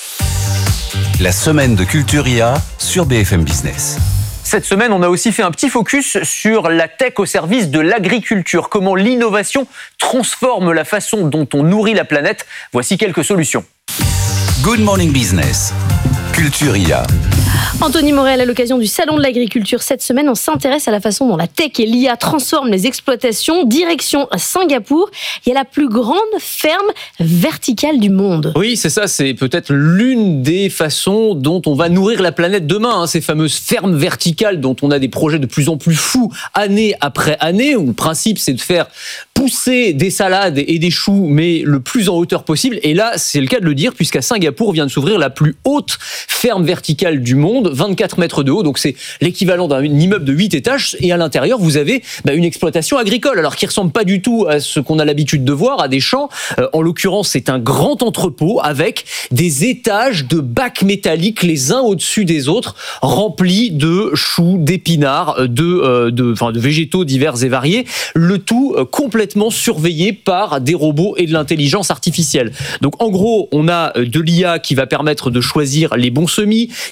La semaine de Culturia sur B F M Business. Cette semaine, on a aussi fait un petit focus sur la tech au service de l'agriculture. Comment l'innovation transforme la façon dont on nourrit la planète. Voici quelques solutions. Good Morning Business. Culturia. Anthony Morel, à l'occasion du Salon de l'Agriculture cette semaine, on s'intéresse à la façon dont la tech et l'I A transforment les exploitations. Direction Singapour, il y a la plus grande ferme verticale du monde. Oui, c'est ça, c'est peut-être l'une des façons dont on va nourrir la planète demain, hein, ces fameuses fermes verticales dont on a des projets de plus en plus fous année après année, où le principe c'est de faire pousser des salades et des choux, mais le plus en hauteur possible. Et là, c'est le cas de le dire, puisqu'à Singapour vient de s'ouvrir la plus haute ferme verticale du monde, vingt-quatre mètres de haut, donc c'est l'équivalent d'un immeuble de huit étages, et à l'intérieur, vous avez bah, une exploitation agricole, alors qui ressemble pas du tout à ce qu'on a l'habitude de voir, à des champs. Euh, en l'occurrence, c'est un grand entrepôt avec des étages de bacs métalliques les uns au-dessus des autres, remplis de choux, d'épinards, de, euh, de, enfin, de végétaux divers et variés, le tout euh, complètement surveillé par des robots et de l'intelligence artificielle. Donc en gros, on a de l'I A qui va permettre de choisir les bons semis, qui va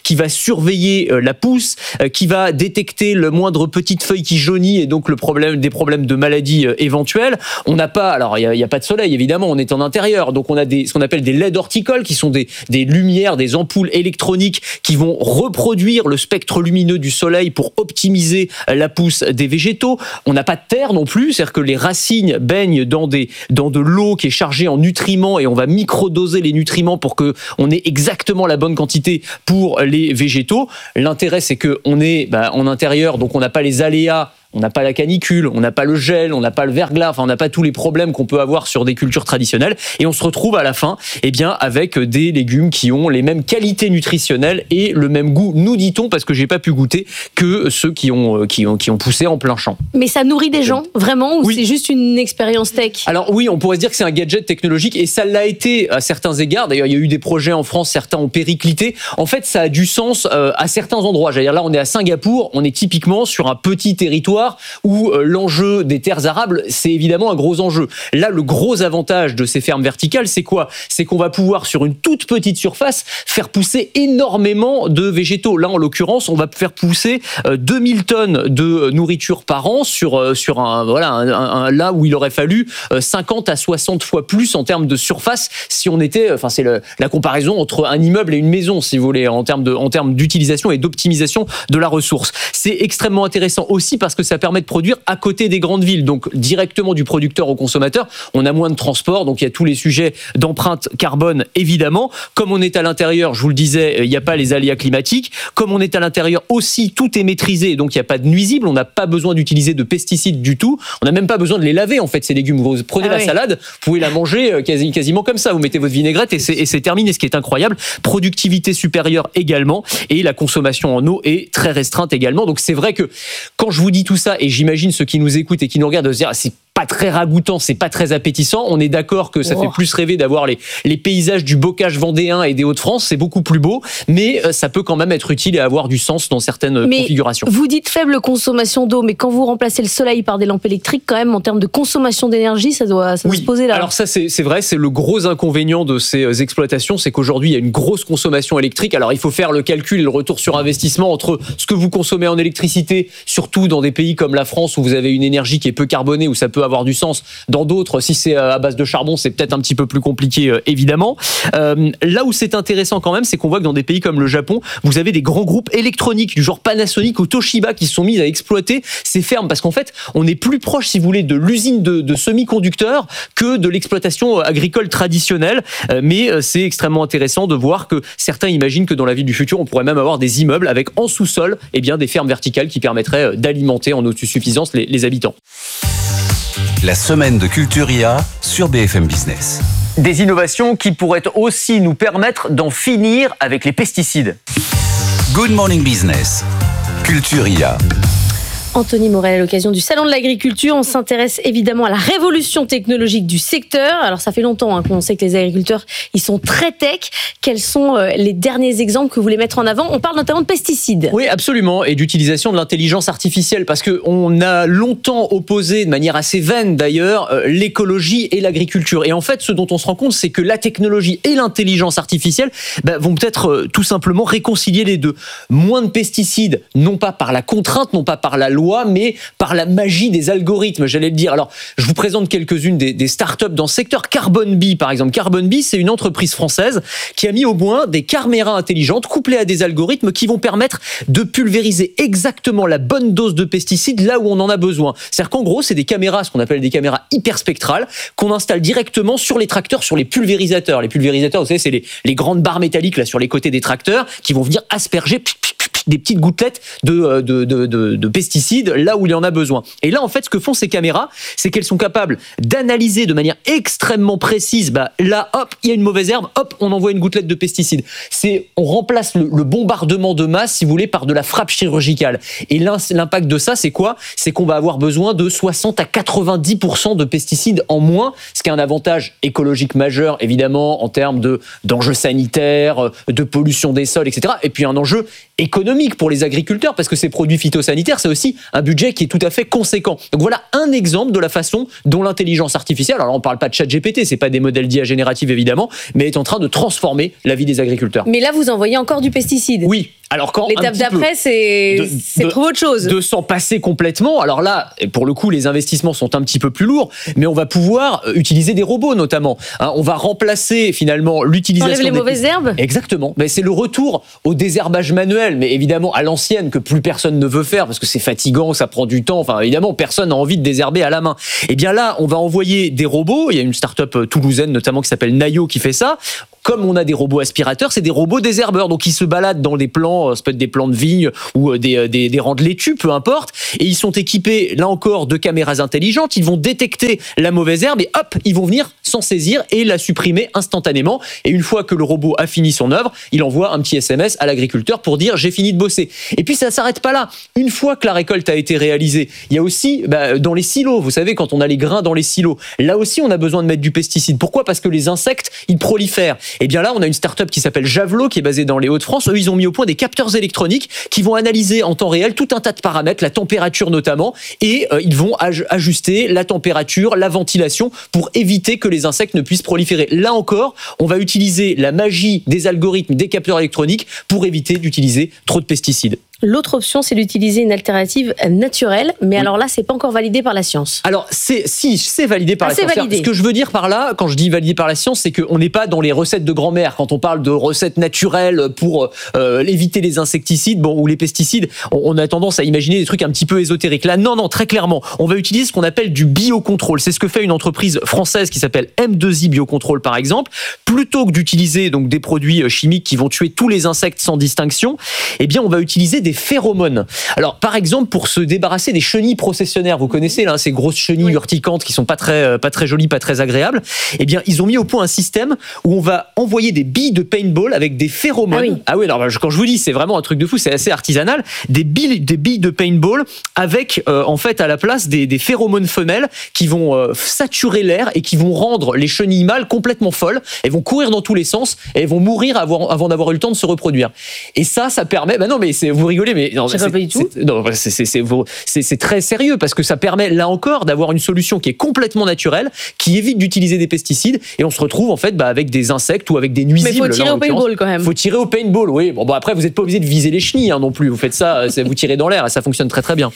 surveiller la pousse, qui va détecter le moindre petite feuille qui jaunit et donc le problème, des problèmes de maladies éventuelles. On n'a pas, alors il n'y a, a pas de soleil évidemment, on est en intérieur, donc on a des, ce qu'on appelle des L E D horticoles, qui sont des, des lumières, des ampoules électroniques qui vont reproduire le spectre lumineux du soleil pour optimiser la pousse des végétaux. On n'a pas de terre non plus, c'est-à-dire que les racines baignent dans, des, dans de l'eau qui est chargée en nutriments et on va microdoser les nutriments pour qu'on ait exactement la bonne quantité pour les végétaux. L'intérêt, c'est qu'on est bah, en intérieur, donc on n'a pas les aléas. On n'a pas la canicule, on n'a pas le gel, on n'a pas le verglas, enfin on n'a pas tous les problèmes qu'on peut avoir sur des cultures traditionnelles. Et on se retrouve à la fin, eh bien, avec des légumes qui ont les mêmes qualités nutritionnelles et le même goût, nous dit-on, parce que j'ai pas pu goûter, que ceux qui ont, qui ont, qui ont poussé en plein champ. Mais ça nourrit des gens, vraiment, ou oui. c'est juste une expérience tech? Alors oui, on pourrait se dire que c'est un gadget technologique, et ça l'a été à certains égards. D'ailleurs, il y a eu des projets en France, certains ont périclité. En fait, ça a du sens euh, à certains endroits. J'allais dire, là, on est à Singapour, on est typiquement sur un petit territoire où l'enjeu des terres arables, c'est évidemment un gros enjeu. Là, le gros avantage de ces fermes verticales, c'est quoi? C'est qu'on va pouvoir, sur une toute petite surface, faire pousser énormément de végétaux. Là, en l'occurrence, on va faire pousser deux mille tonnes de nourriture par an sur, sur un, voilà, un, un, là où il aurait fallu cinquante à soixante fois plus en termes de surface si on était, enfin, c'est le, la comparaison entre un immeuble et une maison, si vous voulez, en termes de, en termes d'utilisation et d'optimisation de la ressource. C'est extrêmement intéressant aussi parce que ça permet de produire à côté des grandes villes, donc directement du producteur au consommateur. On a moins de transport, donc il y a tous les sujets d'empreinte carbone, évidemment. Comme on est à l'intérieur, je vous le disais, il n'y a pas les aléas climatiques. Comme on est à l'intérieur aussi, tout est maîtrisé, donc il n'y a pas de nuisibles. On n'a pas besoin d'utiliser de pesticides du tout. On n'a même pas besoin de les laver, en fait, ces légumes. Vous prenez ah la oui. salade, vous pouvez la manger quasi, quasiment comme ça. Vous mettez votre vinaigrette et c'est, et c'est terminé, ce qui est incroyable. Productivité supérieure également, et la consommation en eau est très restreinte également. Donc c'est vrai que quand je vous dis tout ça, et j'imagine ceux qui nous écoutent et qui nous regardent de se dire, ah, c'est pas très ragoûtant, c'est pas très appétissant. On est d'accord que ça oh. fait plus rêver d'avoir les, les paysages du bocage vendéen et des Hauts-de-France, c'est beaucoup plus beau, mais ça peut quand même être utile et avoir du sens dans certaines mais configurations. Vous dites faible consommation d'eau, mais quand vous remplacez le soleil par des lampes électriques, quand même, en termes de consommation d'énergie, ça doit, ça oui. doit se poser là. Alors ça, c'est, c'est vrai, c'est le gros inconvénient de ces exploitations, c'est qu'aujourd'hui, il y a une grosse consommation électrique. Alors il faut faire le calcul et le retour sur investissement entre ce que vous consommez en électricité, surtout dans des pays comme la France où vous avez une énergie qui est peu carbonée, où ça peut avoir du sens. Dans d'autres, si c'est à base de charbon, c'est peut-être un petit peu plus compliqué, euh, évidemment. Euh, là où c'est intéressant quand même, c'est qu'on voit que dans des pays comme le Japon, vous avez des grands groupes électroniques du genre Panasonic ou Toshiba qui se sont mis à exploiter ces fermes, parce qu'en fait, on est plus proche, si vous voulez, de l'usine de, de semi-conducteurs que de l'exploitation agricole traditionnelle. Euh, mais euh, c'est extrêmement intéressant de voir que certains imaginent que dans la ville du futur, on pourrait même avoir des immeubles avec en sous-sol, eh bien, des fermes verticales qui permettraient d'alimenter en autosuffisance les, les habitants. La semaine de Culturia sur B F M Business. Des innovations qui pourraient aussi nous permettre d'en finir avec les pesticides. Good Morning Business, Culturia. Anthony Morel, à l'occasion du Salon de l'Agriculture, on s'intéresse évidemment à la révolution technologique du secteur. Alors ça fait longtemps hein, qu'on sait que les agriculteurs, ils sont très tech. Quels sont euh, les derniers exemples que vous voulez mettre en avant? On parle notamment de pesticides. Oui, absolument, et d'utilisation de l'intelligence artificielle, parce qu'on a longtemps opposé, de manière assez vaine d'ailleurs, euh, l'écologie et l'agriculture. Et en fait, ce dont on se rend compte, c'est que la technologie et l'intelligence artificielle bah, vont peut-être euh, tout simplement réconcilier les deux. Moins de pesticides, non pas par la contrainte, non pas par la loi, mais par la magie des algorithmes, j'allais le dire. Alors, je vous présente quelques-unes des, des startups dans ce secteur. CarbonBee, par exemple. CarbonBee, c'est une entreprise française qui a mis au point des caméras intelligentes couplées à des algorithmes qui vont permettre de pulvériser exactement la bonne dose de pesticides là où on en a besoin. C'est-à-dire qu'en gros, c'est des caméras, ce qu'on appelle des caméras hyperspectrales, qu'on installe directement sur les tracteurs, sur les pulvérisateurs. Les pulvérisateurs, vous savez, c'est les, les grandes barres métalliques là sur les côtés des tracteurs qui vont venir asperger des petites gouttelettes de, de, de, de, de pesticides là où il y en a besoin. Et là, en fait, ce que font ces caméras, c'est qu'elles sont capables d'analyser de manière extrêmement précise, bah, là, hop, il y a une mauvaise herbe, hop, on envoie une gouttelette de pesticide. C'est, on remplace le, le bombardement de masse, si vous voulez, par de la frappe chirurgicale. Et l'impact de ça, c'est quoi? C'est qu'on va avoir besoin de soixante à quatre-vingt-dix pour cent de pesticides en moins, ce qui est un avantage écologique majeur, évidemment, en termes de, d'enjeux sanitaires, de pollution des sols, et cetera. Et puis un enjeu économique pour les agriculteurs, parce que ces produits phytosanitaires, c'est aussi un budget qui est tout à fait conséquent. Donc voilà un exemple de la façon dont l'intelligence artificielle, alors on ne parle pas de ChatGPT, c'est pas des modèles d'I A génératifs évidemment, mais est en train de transformer la vie des agriculteurs. Mais là, vous envoyez encore du pesticide. Oui, Alors quand l'étape d'après, c'est, de, c'est de, trop autre chose. De s'en passer complètement. Alors là, pour le coup, les investissements sont un petit peu plus lourds, mais on va pouvoir utiliser des robots notamment. Hein, on va remplacer finalement l'utilisation. Enlève les des mauvaises herbes. Exactement. Mais c'est le retour au désherbage manuel, mais évidemment à l'ancienne que plus personne ne veut faire parce que c'est fatigant, ça prend du temps. Enfin, évidemment, personne n'a envie de désherber à la main. Et bien là, on va envoyer des robots. Il y a une start-up toulousaine notamment qui s'appelle Nayo qui fait ça. Comme on a des robots aspirateurs, c'est des robots désherbeurs. Donc, ils se baladent dans des plants, ça peut être des plants de vigne ou des, des, des rangs de laitue, peu importe. Et ils sont équipés, là encore, de caméras intelligentes. Ils vont détecter la mauvaise herbe et hop, ils vont venir s'en saisir et la supprimer instantanément. Et une fois que le robot a fini son œuvre, il envoie un petit S M S à l'agriculteur pour dire « j'ai fini de bosser ». Et puis, ça ne s'arrête pas là. Une fois que la récolte a été réalisée, il y a aussi bah, dans les silos, vous savez, quand on a les grains dans les silos, là aussi, on a besoin de mettre du pesticide. Pourquoi ? Parce que les insectes, ils prolifèrent. Et bien là, on a une start-up qui s'appelle Javelot, qui est basée dans les Hauts-de-France. Eux, ils ont mis au point des capteurs électroniques qui vont analyser en temps réel tout un tas de paramètres, la température notamment, et euh, ils vont aj- ajuster la température, la ventilation, pour éviter que les insectes ne puissent proliférer. Là encore, on va utiliser la magie des algorithmes, des capteurs électroniques, pour éviter d'utiliser trop de pesticides. L'autre option, c'est d'utiliser une alternative naturelle, mais oui. alors là, c'est pas encore validé par la science. Alors, c'est, si, c'est validé par ah, la c'est science. Validé. Ce que je veux dire par là, quand je dis validé par la science, c'est qu'on n'est pas dans les recettes de grand-mère. Quand on parle de recettes naturelles pour euh, éviter les insecticides, bon, ou les pesticides, on, on a tendance à imaginer des trucs un petit peu ésotériques. Là, non, non, très clairement, on va utiliser ce qu'on appelle du biocontrôle. C'est ce que fait une entreprise française qui s'appelle M deux I Biocontrôle, par exemple. Plutôt que d'utiliser donc des produits chimiques qui vont tuer tous les insectes sans distinction, eh bien, on va utiliser des phéromones. Alors, par exemple, pour se débarrasser des chenilles processionnaires, vous connaissez là, ces grosses chenilles oui. urticantes qui sont pas très, pas très jolies, pas très agréables. Eh bien, ils ont mis au point un système où on va envoyer des billes de paintball avec des phéromones. Ah oui, ah oui alors quand je vous dis, c'est vraiment un truc de fou, c'est assez artisanal. Des billes, des billes de paintball avec, euh, en fait, à la place des, des phéromones femelles qui vont euh, saturer l'air et qui vont rendre les chenilles mâles complètement folles. Elles vont courir dans tous les sens et elles vont mourir avant, avant d'avoir eu le temps de se reproduire. Et ça, ça permet. Ben non, mais c'est, vous rigolez, mais non, c'est, pas du tout. C'est, non, c'est, c'est, c'est, c'est, c'est très sérieux parce que ça permet là encore d'avoir une solution qui est complètement naturelle, qui évite d'utiliser des pesticides et on se retrouve en fait bah, avec des insectes ou avec des nuisibles. Mais faut tirer là, au paintball quand même. Faut tirer au paintball, oui. Bon, bon après vous n'êtes pas obligé de viser les chenilles hein, non plus. Vous faites ça, vous tirez dans l'air et ça fonctionne très très bien.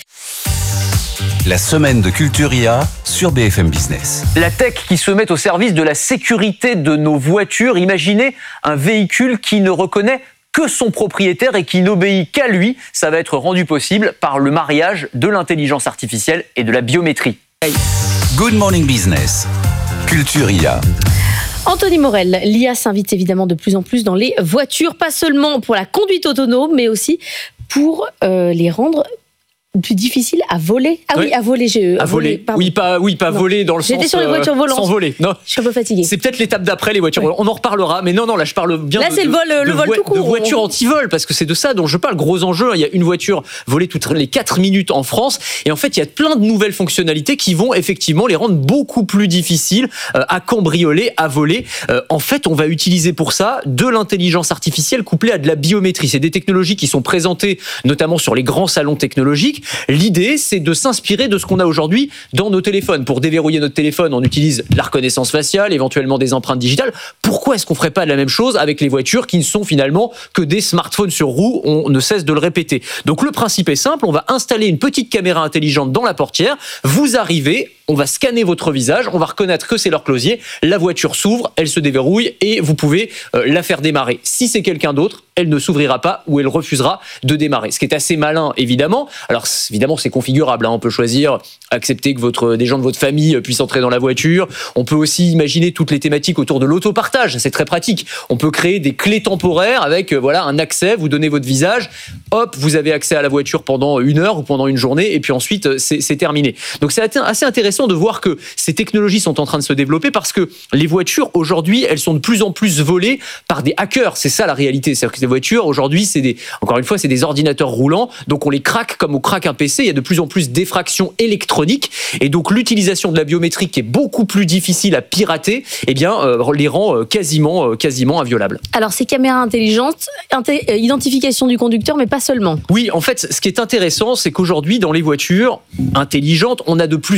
La semaine de Culturia sur B F M Business. La tech qui se met au service de la sécurité de nos voitures. Imaginez un véhicule qui ne reconnaît que son propriétaire et qui n'obéit qu'à lui. Ça va être rendu possible par le mariage de l'intelligence artificielle et de la biométrie. Hey. Good Morning Business, Culturia. Anthony Morel, l'I A s'invite évidemment de plus en plus dans les voitures, pas seulement pour la conduite autonome, mais aussi pour euh, les rendre plus difficile à voler. Ah oui, oui à voler. J'ai, à, à voler. voler oui, pas, oui, pas voler dans le J'étais sens. J'étais sur les voitures volantes. Sans voler. Non. Je suis un peu fatiguée. C'est peut-être l'étape d'après les voitures volantes. On en reparlera. Mais non, non, là, je parle bien. Là, de, c'est le vol, de, le de vol vo- tout court. De voitures on... anti-vol, parce que c'est de ça dont je parle. Gros enjeu. Il y a une voiture volée toutes les quatre minutes en France. Et en fait, il y a plein de nouvelles fonctionnalités qui vont effectivement les rendre beaucoup plus difficiles euh, à cambrioler, à voler. Euh, en fait, on va utiliser pour ça de l'intelligence artificielle couplée à de la biométrie. C'est des technologies qui sont présentées notamment sur les grands salons technologiques. L'idée, c'est de s'inspirer de ce qu'on a aujourd'hui dans nos téléphones. Pour déverrouiller notre téléphone, on utilise la reconnaissance faciale, éventuellement des empreintes digitales. Pourquoi est-ce qu'on ferait pas de la même chose avec les voitures qui ne sont finalement que des smartphones sur roues ? On ne cesse de le répéter. Donc le principe est simple, on va installer une petite caméra intelligente dans la portière, vous arrivez, on va scanner votre visage, on va reconnaître que c'est l'horloger, la voiture s'ouvre, elle se déverrouille et vous pouvez euh, la faire démarrer. Si c'est quelqu'un d'autre, elle ne s'ouvrira pas ou elle refusera de démarrer. Ce qui est assez malin, évidemment. Alors, évidemment, c'est configurable. Hein. On peut choisir, accepter que votre, des gens de votre famille puissent entrer dans la voiture. On peut aussi imaginer toutes les thématiques autour de l'autopartage. C'est très pratique. On peut créer des clés temporaires avec, euh, voilà, un accès. Vous donnez votre visage. Hop, vous avez accès à la voiture pendant une heure ou pendant une journée. Et puis ensuite, c'est, c'est terminé. Donc, c'est assez intéressant de voir que ces technologies sont en train de se développer parce que les voitures, aujourd'hui, elles sont de plus en plus volées par des hackers. C'est ça la réalité. C'est-à-dire que les voitures, aujourd'hui, c'est des, encore une fois, c'est des ordinateurs roulants. Donc, on les craque comme on craque un P C. Il y a de plus en plus d'effractions électroniques. Et donc, l'utilisation de la biométrie qui est beaucoup plus difficile à pirater, eh bien, euh, les rend euh, quasiment, euh, quasiment inviolables. Alors, ces caméras intelligentes, inté- identification du conducteur, mais pas seulement. Oui, en fait, ce qui est intéressant, c'est qu'aujourd'hui, dans les voitures intelligentes, on a de plus en plus de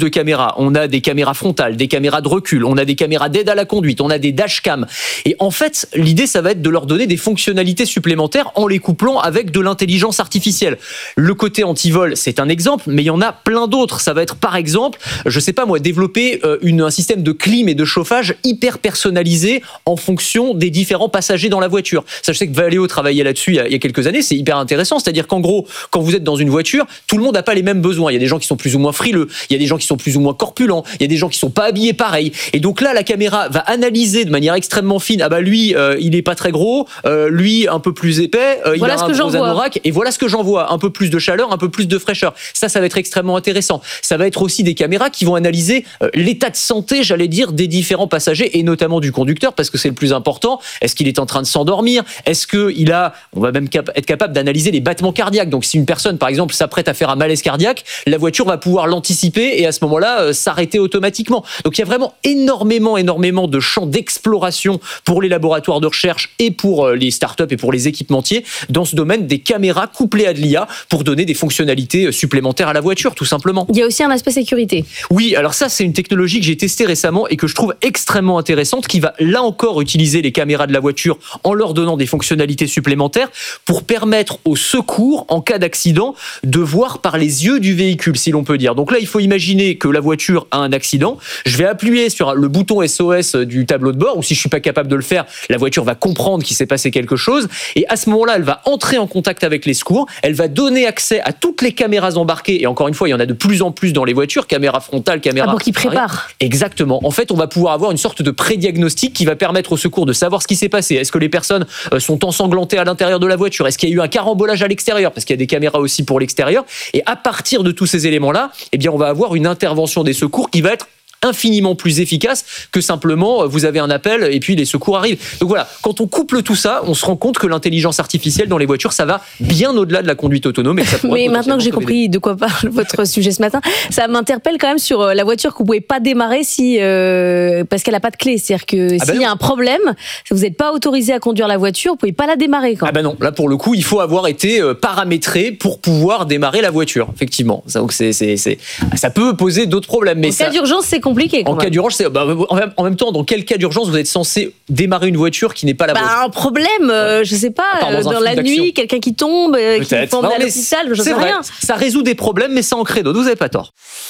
de caméras. On a des caméras frontales, des caméras de recul, on a des caméras d'aide à la conduite, on a des dashcams. Et en fait, l'idée, ça va être de leur donner des fonctionnalités supplémentaires en les couplant avec de l'intelligence artificielle. Le côté anti-vol, c'est un exemple, mais il y en a plein d'autres. Ça va être, par exemple, je sais pas moi, développer euh, une, un système de clim et de chauffage hyper personnalisé en fonction des différents passagers dans la voiture. Ça, je sais que Valeo travaillait là-dessus il y a, il y a quelques années, c'est hyper intéressant. C'est-à-dire qu'en gros, quand vous êtes dans une voiture, tout le monde n'a pas les mêmes besoins. Il y a des gens qui sont plus ou moins frileux, il y a des gens qui sont plus ou moins corpulents, il y a des gens qui sont pas habillés pareil. Et donc là, la caméra va analyser de manière extrêmement fine. Ah bah lui, euh, il est pas très gros, euh, lui un peu plus épais, euh, voilà il a un gros anorak, et voilà ce que j'en vois. Un peu plus de chaleur, un peu plus de fraîcheur. Ça, ça va être extrêmement intéressant. Ça va être aussi des caméras qui vont analyser euh, l'état de santé, j'allais dire, des différents passagers et notamment du conducteur, parce que c'est le plus important. Est-ce qu'il est en train de s'endormir? Est-ce qu'il a, on va même cap- être capable d'analyser les battements cardiaques. Donc si une personne, par exemple, s'apprête à faire un malaise cardiaque, la voiture va pouvoir l'anticiper et à ce moment-là euh, s'arrêter automatiquement. Donc il y a vraiment énormément, énormément de champs d'exploration pour les laboratoires de recherche et pour euh, les startups et pour les équipementiers dans ce domaine des caméras couplées à de l'I A pour donner des fonctionnalités supplémentaires à la voiture, tout simplement. Il y a aussi un aspect sécurité. Oui, alors ça, c'est une technologie que j'ai testée récemment et que je trouve extrêmement intéressante, qui va là encore utiliser les caméras de la voiture en leur donnant des fonctionnalités supplémentaires pour permettre aux secours, en cas d'accident, de voir par les yeux du véhicule, si l'on peut dire. Donc là, il faut imaginer que la voiture a un accident. Je vais appuyer sur le bouton S O S du tableau de bord, ou si je suis pas capable de le faire, la voiture va comprendre qu'il s'est passé quelque chose. Et à ce moment-là, elle va entrer en contact avec les secours. Elle va donner accès à toutes les caméras embarquées. Et encore une fois, il y en a de plus en plus dans les voitures, caméras frontales, caméras... Ah, pour qu'ils préparent. Exactement. En fait, on va pouvoir avoir une sorte de pré-diagnostic qui va permettre aux secours de savoir ce qui s'est passé. Est-ce que les personnes sont ensanglantées à l'intérieur de la voiture? Est-ce qu'il y a eu un carambolage à l'extérieur? Parce qu'il y a des caméras aussi pour l'extérieur. Et à partir de tous ces éléments-là, eh bien, on va avoir une intervention des secours qui va être infiniment plus efficace que simplement vous avez un appel et puis les secours arrivent. Donc voilà, quand on couple tout ça, on se rend compte que l'intelligence artificielle dans les voitures, ça va bien au-delà de la conduite autonome. Et que ça Mais maintenant que j'ai compris de quoi parle votre sujet ce matin, ça m'interpelle quand même sur la voiture que vous pouvez pas démarrer si euh, parce qu'elle a pas de clé. C'est-à-dire que ah s'il ben y a un problème, vous n'êtes pas autorisé à conduire la voiture, vous pouvez pas la démarrer. Quand. Ah ben non, là pour le coup, il faut avoir été paramétré pour pouvoir démarrer la voiture. Effectivement, ça, donc c'est, c'est, c'est, ça peut poser d'autres problèmes. Mais en ça, cas d'urgence, c'est compliqué. En quand cas même. d'urgence, c'est, bah, en même temps, dans quel cas d'urgence vous êtes censé démarrer une voiture qui n'est pas la bah, vôtre? Un problème, euh, je sais pas, part dans, dans la nuit, quelqu'un qui tombe, euh, qui tombe à l'hôpital, je sais vrai. rien. Ça résout des problèmes, mais ça en crée d'autres. Vous n'avez pas tort.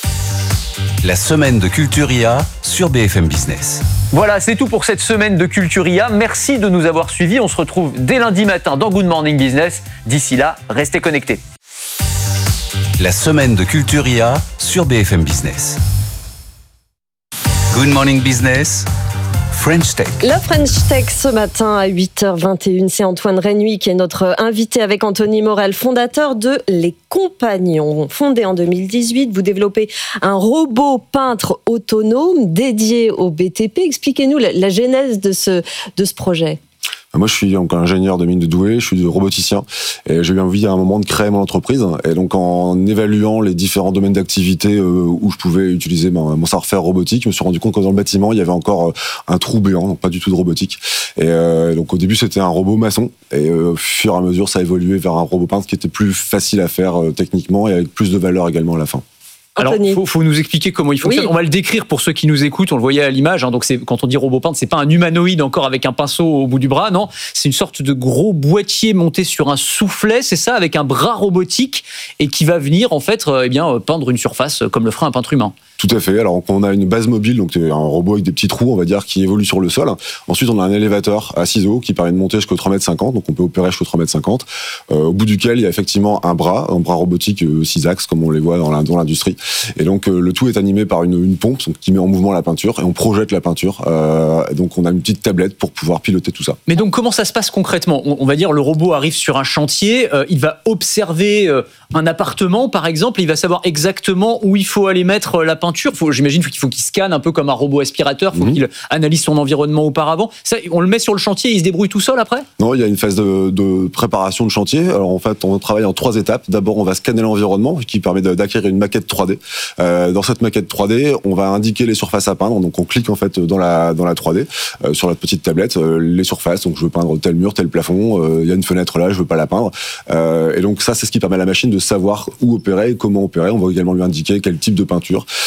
La semaine de Culture I A sur B F M Business. Voilà, c'est tout pour cette semaine de Culture I A. Merci de nous avoir suivis. On se retrouve dès lundi matin dans Good Morning Business. D'ici là, restez connectés. La semaine de Culture I A sur B F M Business. Good Morning Business, French Tech. La French Tech ce matin à huit heures vingt et une, c'est Antoine Rénuy qui est notre invité avec Anthony Morel, fondateur de Les Compagnons. Fondé en deux mille dix-huit, vous développez un robot peintre autonome dédié au B T P. Expliquez-nous la, la genèse de ce, de ce projet. Moi, je suis encore ingénieur de mine de Douai, je suis roboticien et j'ai eu envie à un moment de créer mon entreprise. Et donc, en évaluant les différents domaines d'activité où je pouvais utiliser mon savoir-faire robotique, je me suis rendu compte que dans le bâtiment, il y avait encore un trou béant, donc pas du tout de robotique. Et donc, au début, c'était un robot maçon. Et au fur et à mesure, ça a évolué vers un robot peintre qui était plus facile à faire techniquement et avec plus de valeur également à la fin. Alors, il faut, faut nous expliquer comment il fonctionne. Oui. On va le décrire pour ceux qui nous écoutent. On le voyait à l'image. Hein, donc, c'est, quand on dit robot peintre, c'est pas un humanoïde encore avec un pinceau au bout du bras. Non, c'est une sorte de gros boîtier monté sur un soufflet. C'est ça, avec un bras robotique et qui va venir en fait, euh, eh bien, peindre une surface comme le ferait un peintre humain. Tout à fait. Alors, on a une base mobile, donc un robot avec des petits trous, on va dire, qui évolue sur le sol. Ensuite, on a un élévateur à ciseaux qui permet de monter jusqu'au trois mètres cinquante, donc on peut opérer jusqu'au trois mètres cinquante, euh, au bout duquel il y a effectivement un bras, un bras robotique euh, six axes, comme on les voit dans, la, dans l'industrie. Et donc, euh, le tout est animé par une, une pompe donc, qui met en mouvement la peinture et on projette la peinture. Euh, donc, on a une petite tablette pour pouvoir piloter tout ça. Mais donc, comment ça se passe concrètement? on, on va dire, le robot arrive sur un chantier, euh, il va observer euh, un appartement, par exemple, et il va savoir exactement où il faut aller mettre la peinture. Faut, j'imagine qu'il faut qu'il scanne un peu comme un robot aspirateur, il faut mmh. qu'il analyse son environnement auparavant. Ça, on le met sur le chantier et il se débrouille tout seul après? Non, il y a une phase de, de préparation de chantier. Alors en fait, on travaille en trois étapes. D'abord, on va scanner l'environnement, qui permet d'acquérir une maquette trois D. Euh, dans cette maquette trois D, on va indiquer les surfaces à peindre. Donc on clique en fait dans la dans la trois D euh, sur la petite tablette euh, les surfaces. Donc je veux peindre tel mur, tel plafond. Euh, il y a une fenêtre là, je veux pas la peindre. Euh, et donc ça, c'est ce qui permet à la machine de savoir où opérer et comment opérer. On va également lui indiquer quel type de peinture.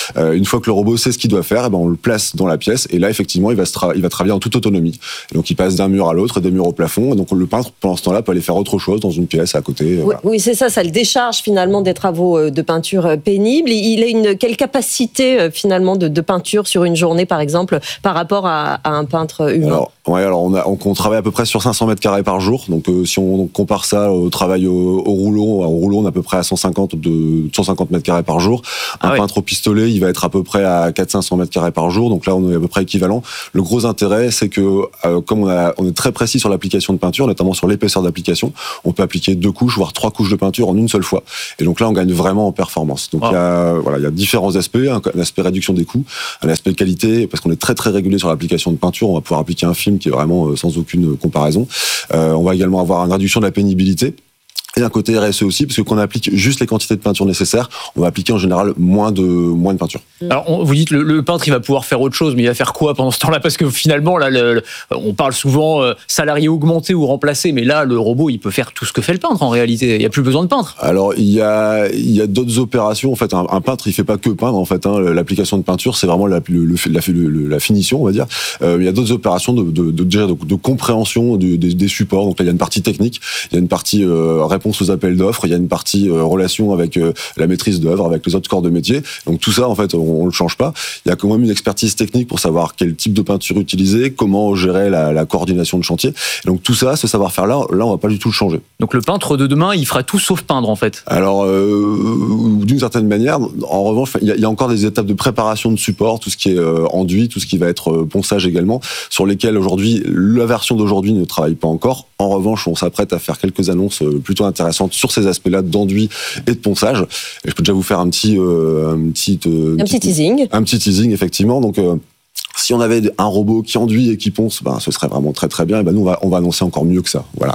Euh, une fois que le robot sait ce qu'il doit faire, eh ben on le place dans la pièce et là effectivement il va se tra- il va travailler en toute autonomie. Donc il passe d'un mur à l'autre, des murs au plafond. Et donc le peintre pendant ce temps-là peut aller faire autre chose dans une pièce à côté. Oui, voilà. oui, c'est ça, ça le décharge finalement des travaux de peinture pénibles. Il a une quelle capacité finalement de, de peinture sur une journée par exemple par rapport à, à un peintre humain? Alors, ouais, alors on, a, on, on travaille à peu près sur cinq cents mètres carrés par jour. Donc euh, si on compare ça au travail au, au rouleau, au rouleau on est à peu près à cent cinquante mètres carrés par jour. Un ah oui. peintre au pistolet, il va être à peu près à quatre cents à cinq cents mètres carrés par jour. Donc là on est à peu près équivalent. Le gros intérêt, c'est que euh, comme on, a, on est très précis sur l'application de peinture, notamment sur l'épaisseur d'application, on peut appliquer deux couches, voire trois couches de peinture en une seule fois. Et donc là on gagne vraiment en performance. Donc il oh. y a voilà, il y a différents aspects, un, un aspect réduction des coûts, un aspect qualité, parce qu'on est très très régulé sur l'application de peinture. On va pouvoir appliquer un film qui est vraiment euh, sans aucune comparaison. Euh, on va également avoir une réduction de la pénibilité. Et un côté R S E aussi, parce que quand on applique juste les quantités de peinture nécessaires, on va appliquer en général moins de, moins de peinture. Alors, on, vous dites le, le peintre, il va pouvoir faire autre chose, mais il va faire quoi pendant ce temps-là? Parce que finalement, là, le, le, on parle souvent euh, salarié augmenté ou remplacé, mais là, le robot, il peut faire tout ce que fait le peintre en réalité. Il n'y a plus besoin de peintre. Alors, il y a, il y a d'autres opérations. En fait, un, un peintre, il fait pas que peindre. En fait, hein, l'application de peinture, c'est vraiment la, le, le, la, le, la finition, on va dire. Euh, il y a d'autres opérations de, de, de, de, de, de compréhension de, de, des supports. Donc là, il y a une partie technique, il y a une partie euh, réponse aux appels d'offres. Il y a une partie euh, relation avec euh, la maîtrise d'œuvre, avec les autres corps de métier. Donc tout ça, en fait, on, on le change pas. Il y a quand même une expertise technique pour savoir quel type de peinture utiliser, comment gérer la, la coordination de chantier. Et donc tout ça, ce savoir-faire-là, là, on va pas du tout le changer. Donc le peintre de demain, il fera tout sauf peindre, en fait. Alors, euh, d'une certaine manière, en revanche, il y, a, il y a encore des étapes de préparation de support, tout ce qui est euh, enduit, tout ce qui va être euh, ponçage également, sur lesquelles aujourd'hui, la version d'aujourd'hui ne travaille pas encore. En revanche, on s'apprête à faire quelques annonces euh, plutôt intéressantes sur ces aspects-là d'enduit et de ponçage. Et je peux déjà vous faire un petit, euh, un petit, euh, un petit teasing. Un petit teasing, effectivement. Donc, euh, si on avait un robot qui enduit et qui ponce, ben, ce serait vraiment très très bien. Et ben, nous, on va, on va annoncer encore mieux que ça. Voilà.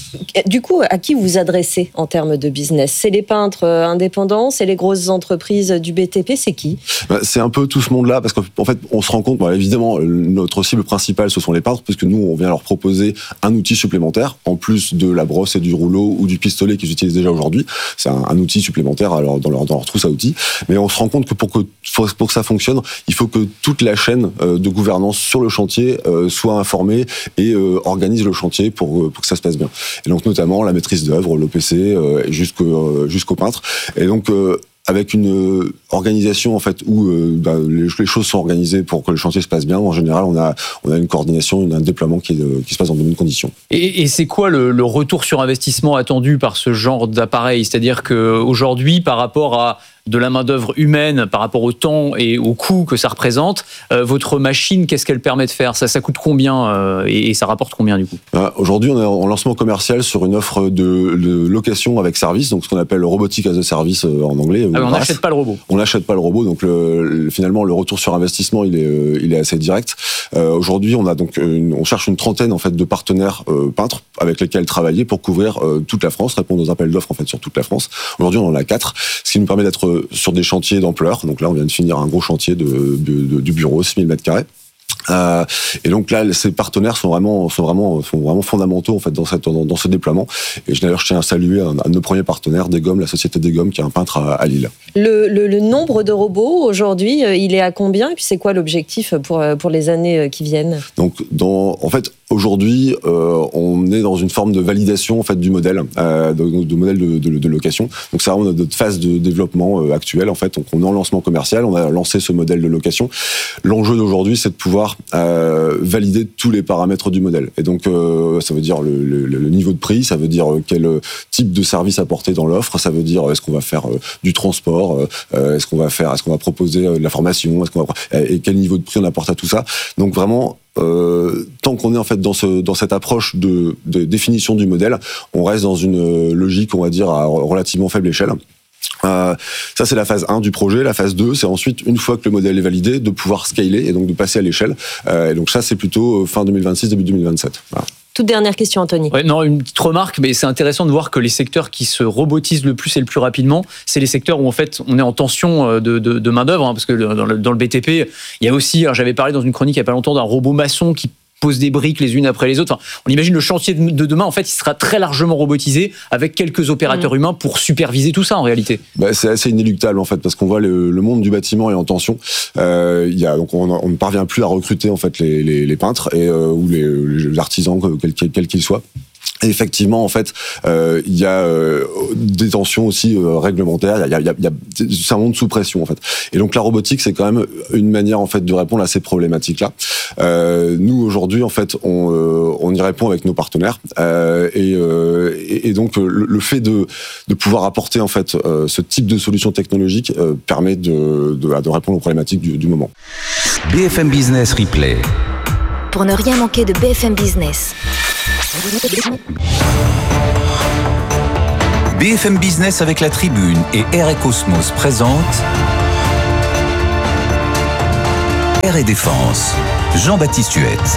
Du coup, à qui vous adressez en termes de business? C'est les peintres indépendants, c'est les grosses entreprises du B T P, c'est qui? C'est un peu tout ce monde-là, parce qu'en fait, on se rend compte, bon, évidemment, notre cible principale, ce sont les peintres, puisque nous, on vient leur proposer un outil supplémentaire, en plus de la brosse et du rouleau ou du pistolet qu'ils utilisent déjà aujourd'hui. C'est un, un outil supplémentaire alors, dans, leur, dans leur trousse à outils. Mais on se rend compte que pour que, pour que ça fonctionne, il faut que toute la chaîne de gouvernance sur le chantier soit informée et organise le chantier pour, pour que ça se passe bien. Et donc notamment la maîtrise d'œuvre, l'O P C, euh, jusqu'au, euh, jusqu'au peintre. Et donc euh, avec une euh, organisation en fait où euh, bah, les, les choses sont organisées pour que le chantier se passe bien. En général, on a on a une coordination, un déploiement qui, est, euh, qui se passe dans de bonnes conditions. Et, et c'est quoi le, le retour sur investissement attendu par ce genre d'appareil? C'est-à-dire que aujourd'hui, par rapport à de la main-d'œuvre humaine, par rapport au temps et au coût que ça représente, euh, votre machine, qu'est-ce qu'elle permet de faire? Ça, ça coûte combien euh, et, et ça rapporte combien du coup? euh, Aujourd'hui, on est en lancement commercial sur une offre de, de location avec service, donc ce qu'on appelle robotique as a service euh, en anglais. Ah, on n'achète pas le robot. On n'achète pas le robot, donc le, le, finalement le retour sur investissement, il est, euh, il est assez direct. Euh, aujourd'hui, on a donc une, on cherche une trentaine en fait de partenaires euh, peintres avec lesquels travailler pour couvrir euh, toute la France, répondre aux appels d'offres en fait sur toute la France. Aujourd'hui, on en a quatre, ce qui nous permet d'être sur des chantiers d'ampleur. Donc là, on vient de finir un gros chantier de, de, de, du bureau, six mille mètres carrés. Euh, et donc là, ces partenaires sont vraiment, sont vraiment, sont vraiment fondamentaux en fait dans cette, dans, dans ce déploiement. Et d'ailleurs, je tiens à saluer un, un de nos premiers partenaires, Desgommes, la société Desgommes, qui est un peintre à, à Lille. Le, le, le nombre de robots aujourd'hui, il est à combien? Et puis c'est quoi l'objectif pour pour les années qui viennent? Donc, dans, en fait. Aujourd'hui, euh, on est dans une forme de validation en fait du modèle, euh, de, de modèle de, de, de location. Donc, c'est vraiment notre phase de développement euh, actuelle. En fait, donc on est en lancement commercial. On a lancé ce modèle de location. L'enjeu d'aujourd'hui, c'est de pouvoir euh, valider tous les paramètres du modèle. Et donc, euh, ça veut dire le, le, le niveau de prix, ça veut dire quel type de service apporter dans l'offre, ça veut dire est-ce qu'on va faire euh, du transport, euh, est-ce qu'on va faire, est-ce qu'on va proposer euh, de la formation, est-ce qu'on va, et quel niveau de prix on apporte à tout ça. Donc vraiment. Euh, tant qu'on est en fait dans ce dans cette approche de, de définition du modèle, on reste dans une logique, on va dire, à relativement faible échelle. Euh, ça c'est la phase un du projet. La phase deux, c'est ensuite, une fois que le modèle est validé, de pouvoir scaler et donc de passer à l'échelle. Euh, et donc ça, c'est plutôt fin deux mille vingt-six, début deux mille vingt-sept. Voilà. Toute dernière question, Anthony. Ouais, non, une petite remarque, mais c'est intéressant de voir que les secteurs qui se robotisent le plus et le plus rapidement, c'est les secteurs où en fait on est en tension de, de, de main d'œuvre, hein, parce que dans le, dans le B T P, il y a aussi, alors j'avais parlé dans une chronique il y a pas longtemps d'un robot maçon qui posent des briques les unes après les autres. Enfin, on imagine le chantier de demain, en fait, il sera très largement robotisé avec quelques opérateurs mmh. humains pour superviser tout ça en réalité. Bah, c'est assez inéluctable en fait, parce qu'on voit le, le monde du bâtiment est en tension. Euh, il y a, donc on, on ne parvient plus à recruter en fait les, les, les peintres et, euh, ou les, les artisans, quels quel qu'ils soient. Et effectivement, en fait, euh, il y a euh, des tensions aussi euh, réglementaires. Il y a, il y a, il y a, c'est un monde sous pression en fait. Et donc la robotique, c'est quand même une manière en fait de répondre à ces problématiques-là. Euh, nous aujourd'hui, en fait, on, euh, on y répond avec nos partenaires. Euh, et, euh, et, et donc le, le fait de, de pouvoir apporter en fait euh, ce type de solution technologique euh, permet de, de, de répondre aux problématiques du, du moment. B F M Business Replay. Pour ne rien manquer de B F M Business. B F M Business avec la Tribune et Air et Cosmos présente Air et Défense. Jean-Baptiste Huette.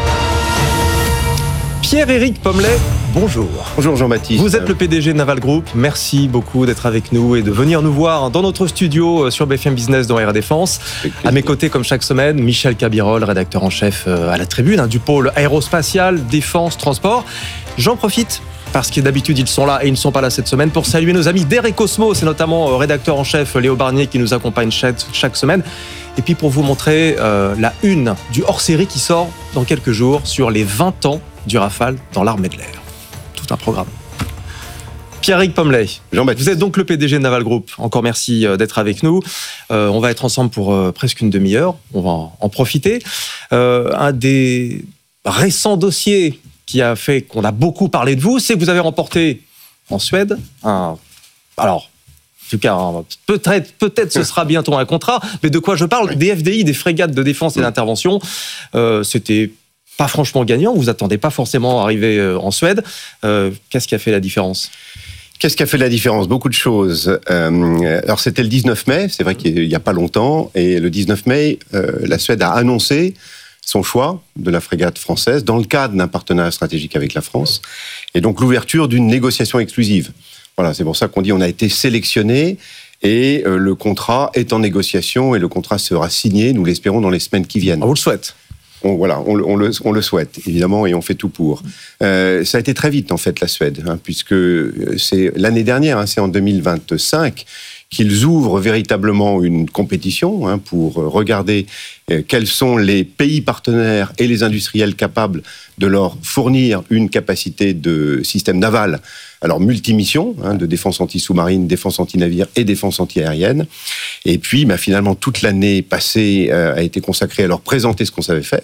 Pierre-Éric Pommelet, bonjour. Bonjour Jean-Baptiste. Vous êtes le P D G de Naval Group. Merci beaucoup d'être avec nous et de venir nous voir dans notre studio sur B F M Business dans Air et Défense. À mes côtés, comme chaque semaine, Michel Cabirol, rédacteur en chef à la Tribune, hein, du pôle aérospatial, défense, transport. J'en profite, parce que d'habitude ils sont là et ils ne sont pas là cette semaine, pour saluer nos amis d'Air et Cosmos, et notamment euh, rédacteur en chef Léo Barnier qui nous accompagne chaque, chaque semaine. Et puis pour vous montrer euh, la une du hors-série qui sort dans quelques jours sur les vingt ans du Rafale dans l'armée de l'air. Tout un programme. Pierre-Éric Pommelet, vous êtes donc le P D G de Naval Group. Encore merci d'être avec nous. Euh, on va être ensemble pour euh, presque une demi-heure. On va en profiter. Euh, un des récents dossiers qui a fait qu'on a beaucoup parlé de vous, c'est que vous avez remporté en Suède un... Alors, en tout cas, un, peut-être, peut-être ce sera bientôt un contrat, mais de quoi je parle ? Des F D I, des frégates de défense et d'intervention. Euh, c'était pas franchement gagnant, vous attendez pas forcément à arriver en Suède. Euh, qu'est-ce qui a fait la différence ? Qu'est-ce qui a fait la différence ? Beaucoup de choses. Euh, alors c'était le dix-neuf mai, c'est vrai qu'il n'y a pas longtemps, et le dix-neuf mai, euh, la Suède a annoncé son choix de la frégate française dans le cadre d'un partenariat stratégique avec la France, et donc l'ouverture d'une négociation exclusive. Voilà, c'est pour ça qu'on dit on a été sélectionné, et euh, le contrat est en négociation, et le contrat sera signé, nous l'espérons, dans les semaines qui viennent. On vous le souhaite. On, voilà, on, on, le, on le souhaite, évidemment, et on fait tout pour. Euh, ça a été très vite, en fait, la Suède, hein, puisque c'est l'année dernière, hein, c'est en deux mille vingt-cinq, qu'ils ouvrent véritablement une compétition hein, pour regarder euh, quels sont les pays partenaires et les industriels capables de leur fournir une capacité de système naval, alors multimission, hein, de défense anti-sous-marine, défense anti-navire et défense anti-aérienne. Et puis, bah, finalement, toute l'année passée euh, a été consacrée à leur présenter ce qu'on savait faire,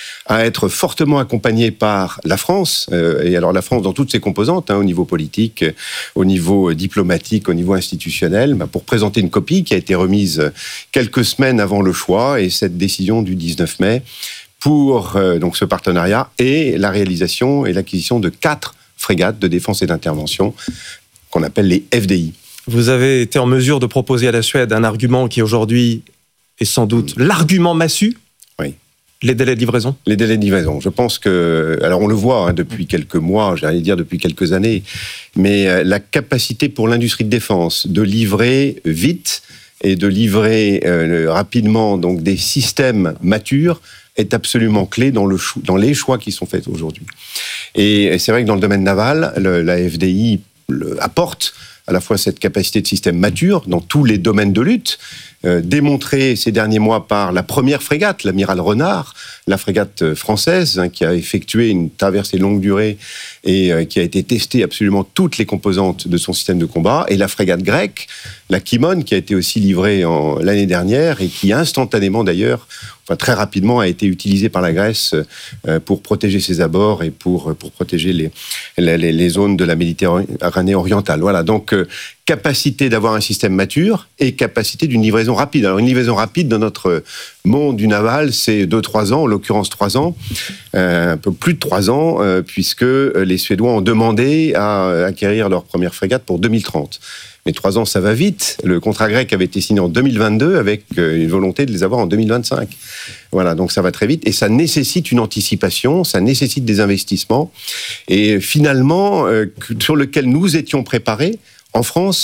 à être fortement accompagné par la France, euh, et alors la France dans toutes ses composantes, hein, au niveau politique, au niveau diplomatique, au niveau institutionnel, bah, pour présenter une copie qui a été remise quelques semaines avant le choix, et cette décision du dix-neuf mai pour euh, donc ce partenariat et la réalisation et l'acquisition de quatre frégates de défense et d'intervention qu'on appelle les F D I. Vous avez été en mesure de proposer à la Suède un argument qui aujourd'hui est sans doute mmh. l'argument massu. Oui. Les délais de livraison ? Les délais de livraison. Je pense que, alors on le voit hein, depuis quelques mois, j'allais dire depuis quelques années, mais euh, la capacité pour l'industrie de défense de livrer vite et de livrer euh, rapidement donc des systèmes matures est absolument clé dans, le cho- dans les choix qui sont faits aujourd'hui. Et, et c'est vrai que dans le domaine naval, le, la F D I le, apporte à la fois cette capacité de système mature dans tous les domaines de lutte, euh, démontrée ces derniers mois par la première frégate, l'amiral Renard, la frégate française, hein, qui a effectué une traversée longue durée et euh, qui a été testée absolument toutes les composantes de son système de combat, et la frégate grecque, la Kimon, qui a été aussi livrée en, l'année dernière et qui instantanément d'ailleurs, enfin très rapidement, a été utilisée par la Grèce euh, pour protéger ses abords et pour, pour protéger les, les, les zones de la Méditerranée orientale. Voilà, donc euh, capacité d'avoir un système mature et capacité d'une livraison rapide. Alors une livraison rapide dans notre monde du naval, c'est deux trois ans, en l'occurrence trois ans, euh, un peu plus de trois ans, euh, puisque les Suédois ont demandé à acquérir leur première frégate pour deux mille trente. Mais trois ans, ça va vite. Le contrat grec avait été signé en deux mille vingt-deux avec une volonté de les avoir en deux mille vingt-cinq. Voilà, donc ça va très vite. Et ça nécessite une anticipation, ça nécessite des investissements. Et finalement, euh, sur lequel nous étions préparés, en France,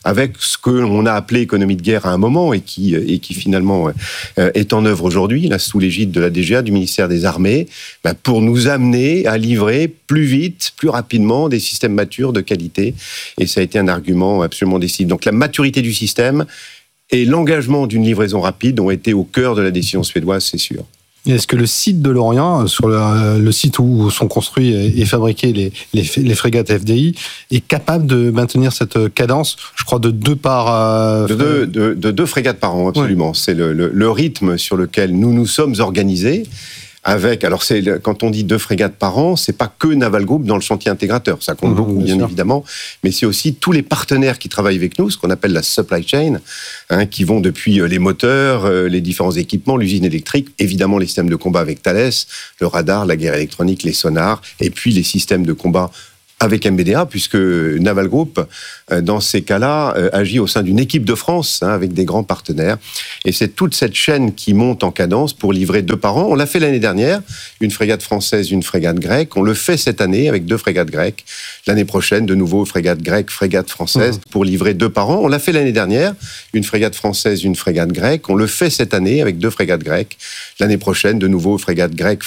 avec ce qu'on a appelé économie de guerre à un moment et qui, et qui finalement euh, est en œuvre aujourd'hui, là, sous l'égide de la D G A, du ministère des Armées, bah, pour nous amener à livrer plus vite, plus rapidement des systèmes matures de qualité. Et ça a été un argument absolument décisif. Donc la maturité du système et l'engagement d'une livraison rapide ont été au cœur de la décision suédoise, c'est sûr. Est-ce que le site de Lorient, sur le, le site où sont construits et fabriqués les, les, les frégates F D I, est capable de maintenir cette cadence, je crois, de deux par... Euh, de, deux, de, de deux frégates par an, absolument. Ouais. C'est le, le, le rythme sur lequel nous nous sommes organisés. Avec, alors c'est quand on dit deux frégates par an, c'est pas que Naval Group dans le chantier intégrateur, ça compte mmh, beaucoup bien, bien évidemment, mais c'est aussi tous les partenaires qui travaillent avec nous, ce qu'on appelle la supply chain, hein, qui vont depuis les moteurs, les différents équipements, l'usine électrique, évidemment les systèmes de combat avec Thales, le radar, la guerre électronique, les sonars, et puis les systèmes de combat avec M B D A, puisque Naval Group, dans ces cas-là, agit au sein d'une équipe de France, hein, avec des grands partenaires. Et c'est toute cette chaîne qui monte en cadence pour livrer deux par an. On l'a fait l'année dernière, une frégate française, une frégate grecque. On le fait cette année avec deux frégates grecques. L'année prochaine, de nouveau, frégate grecque, frégate française, mmh. pour livrer deux par an. On l'a fait l'année dernière, une frégate française, une frégate grecque. On le fait cette année avec deux frégates grecques. L'année prochaine, de nouveau, frégate grecque,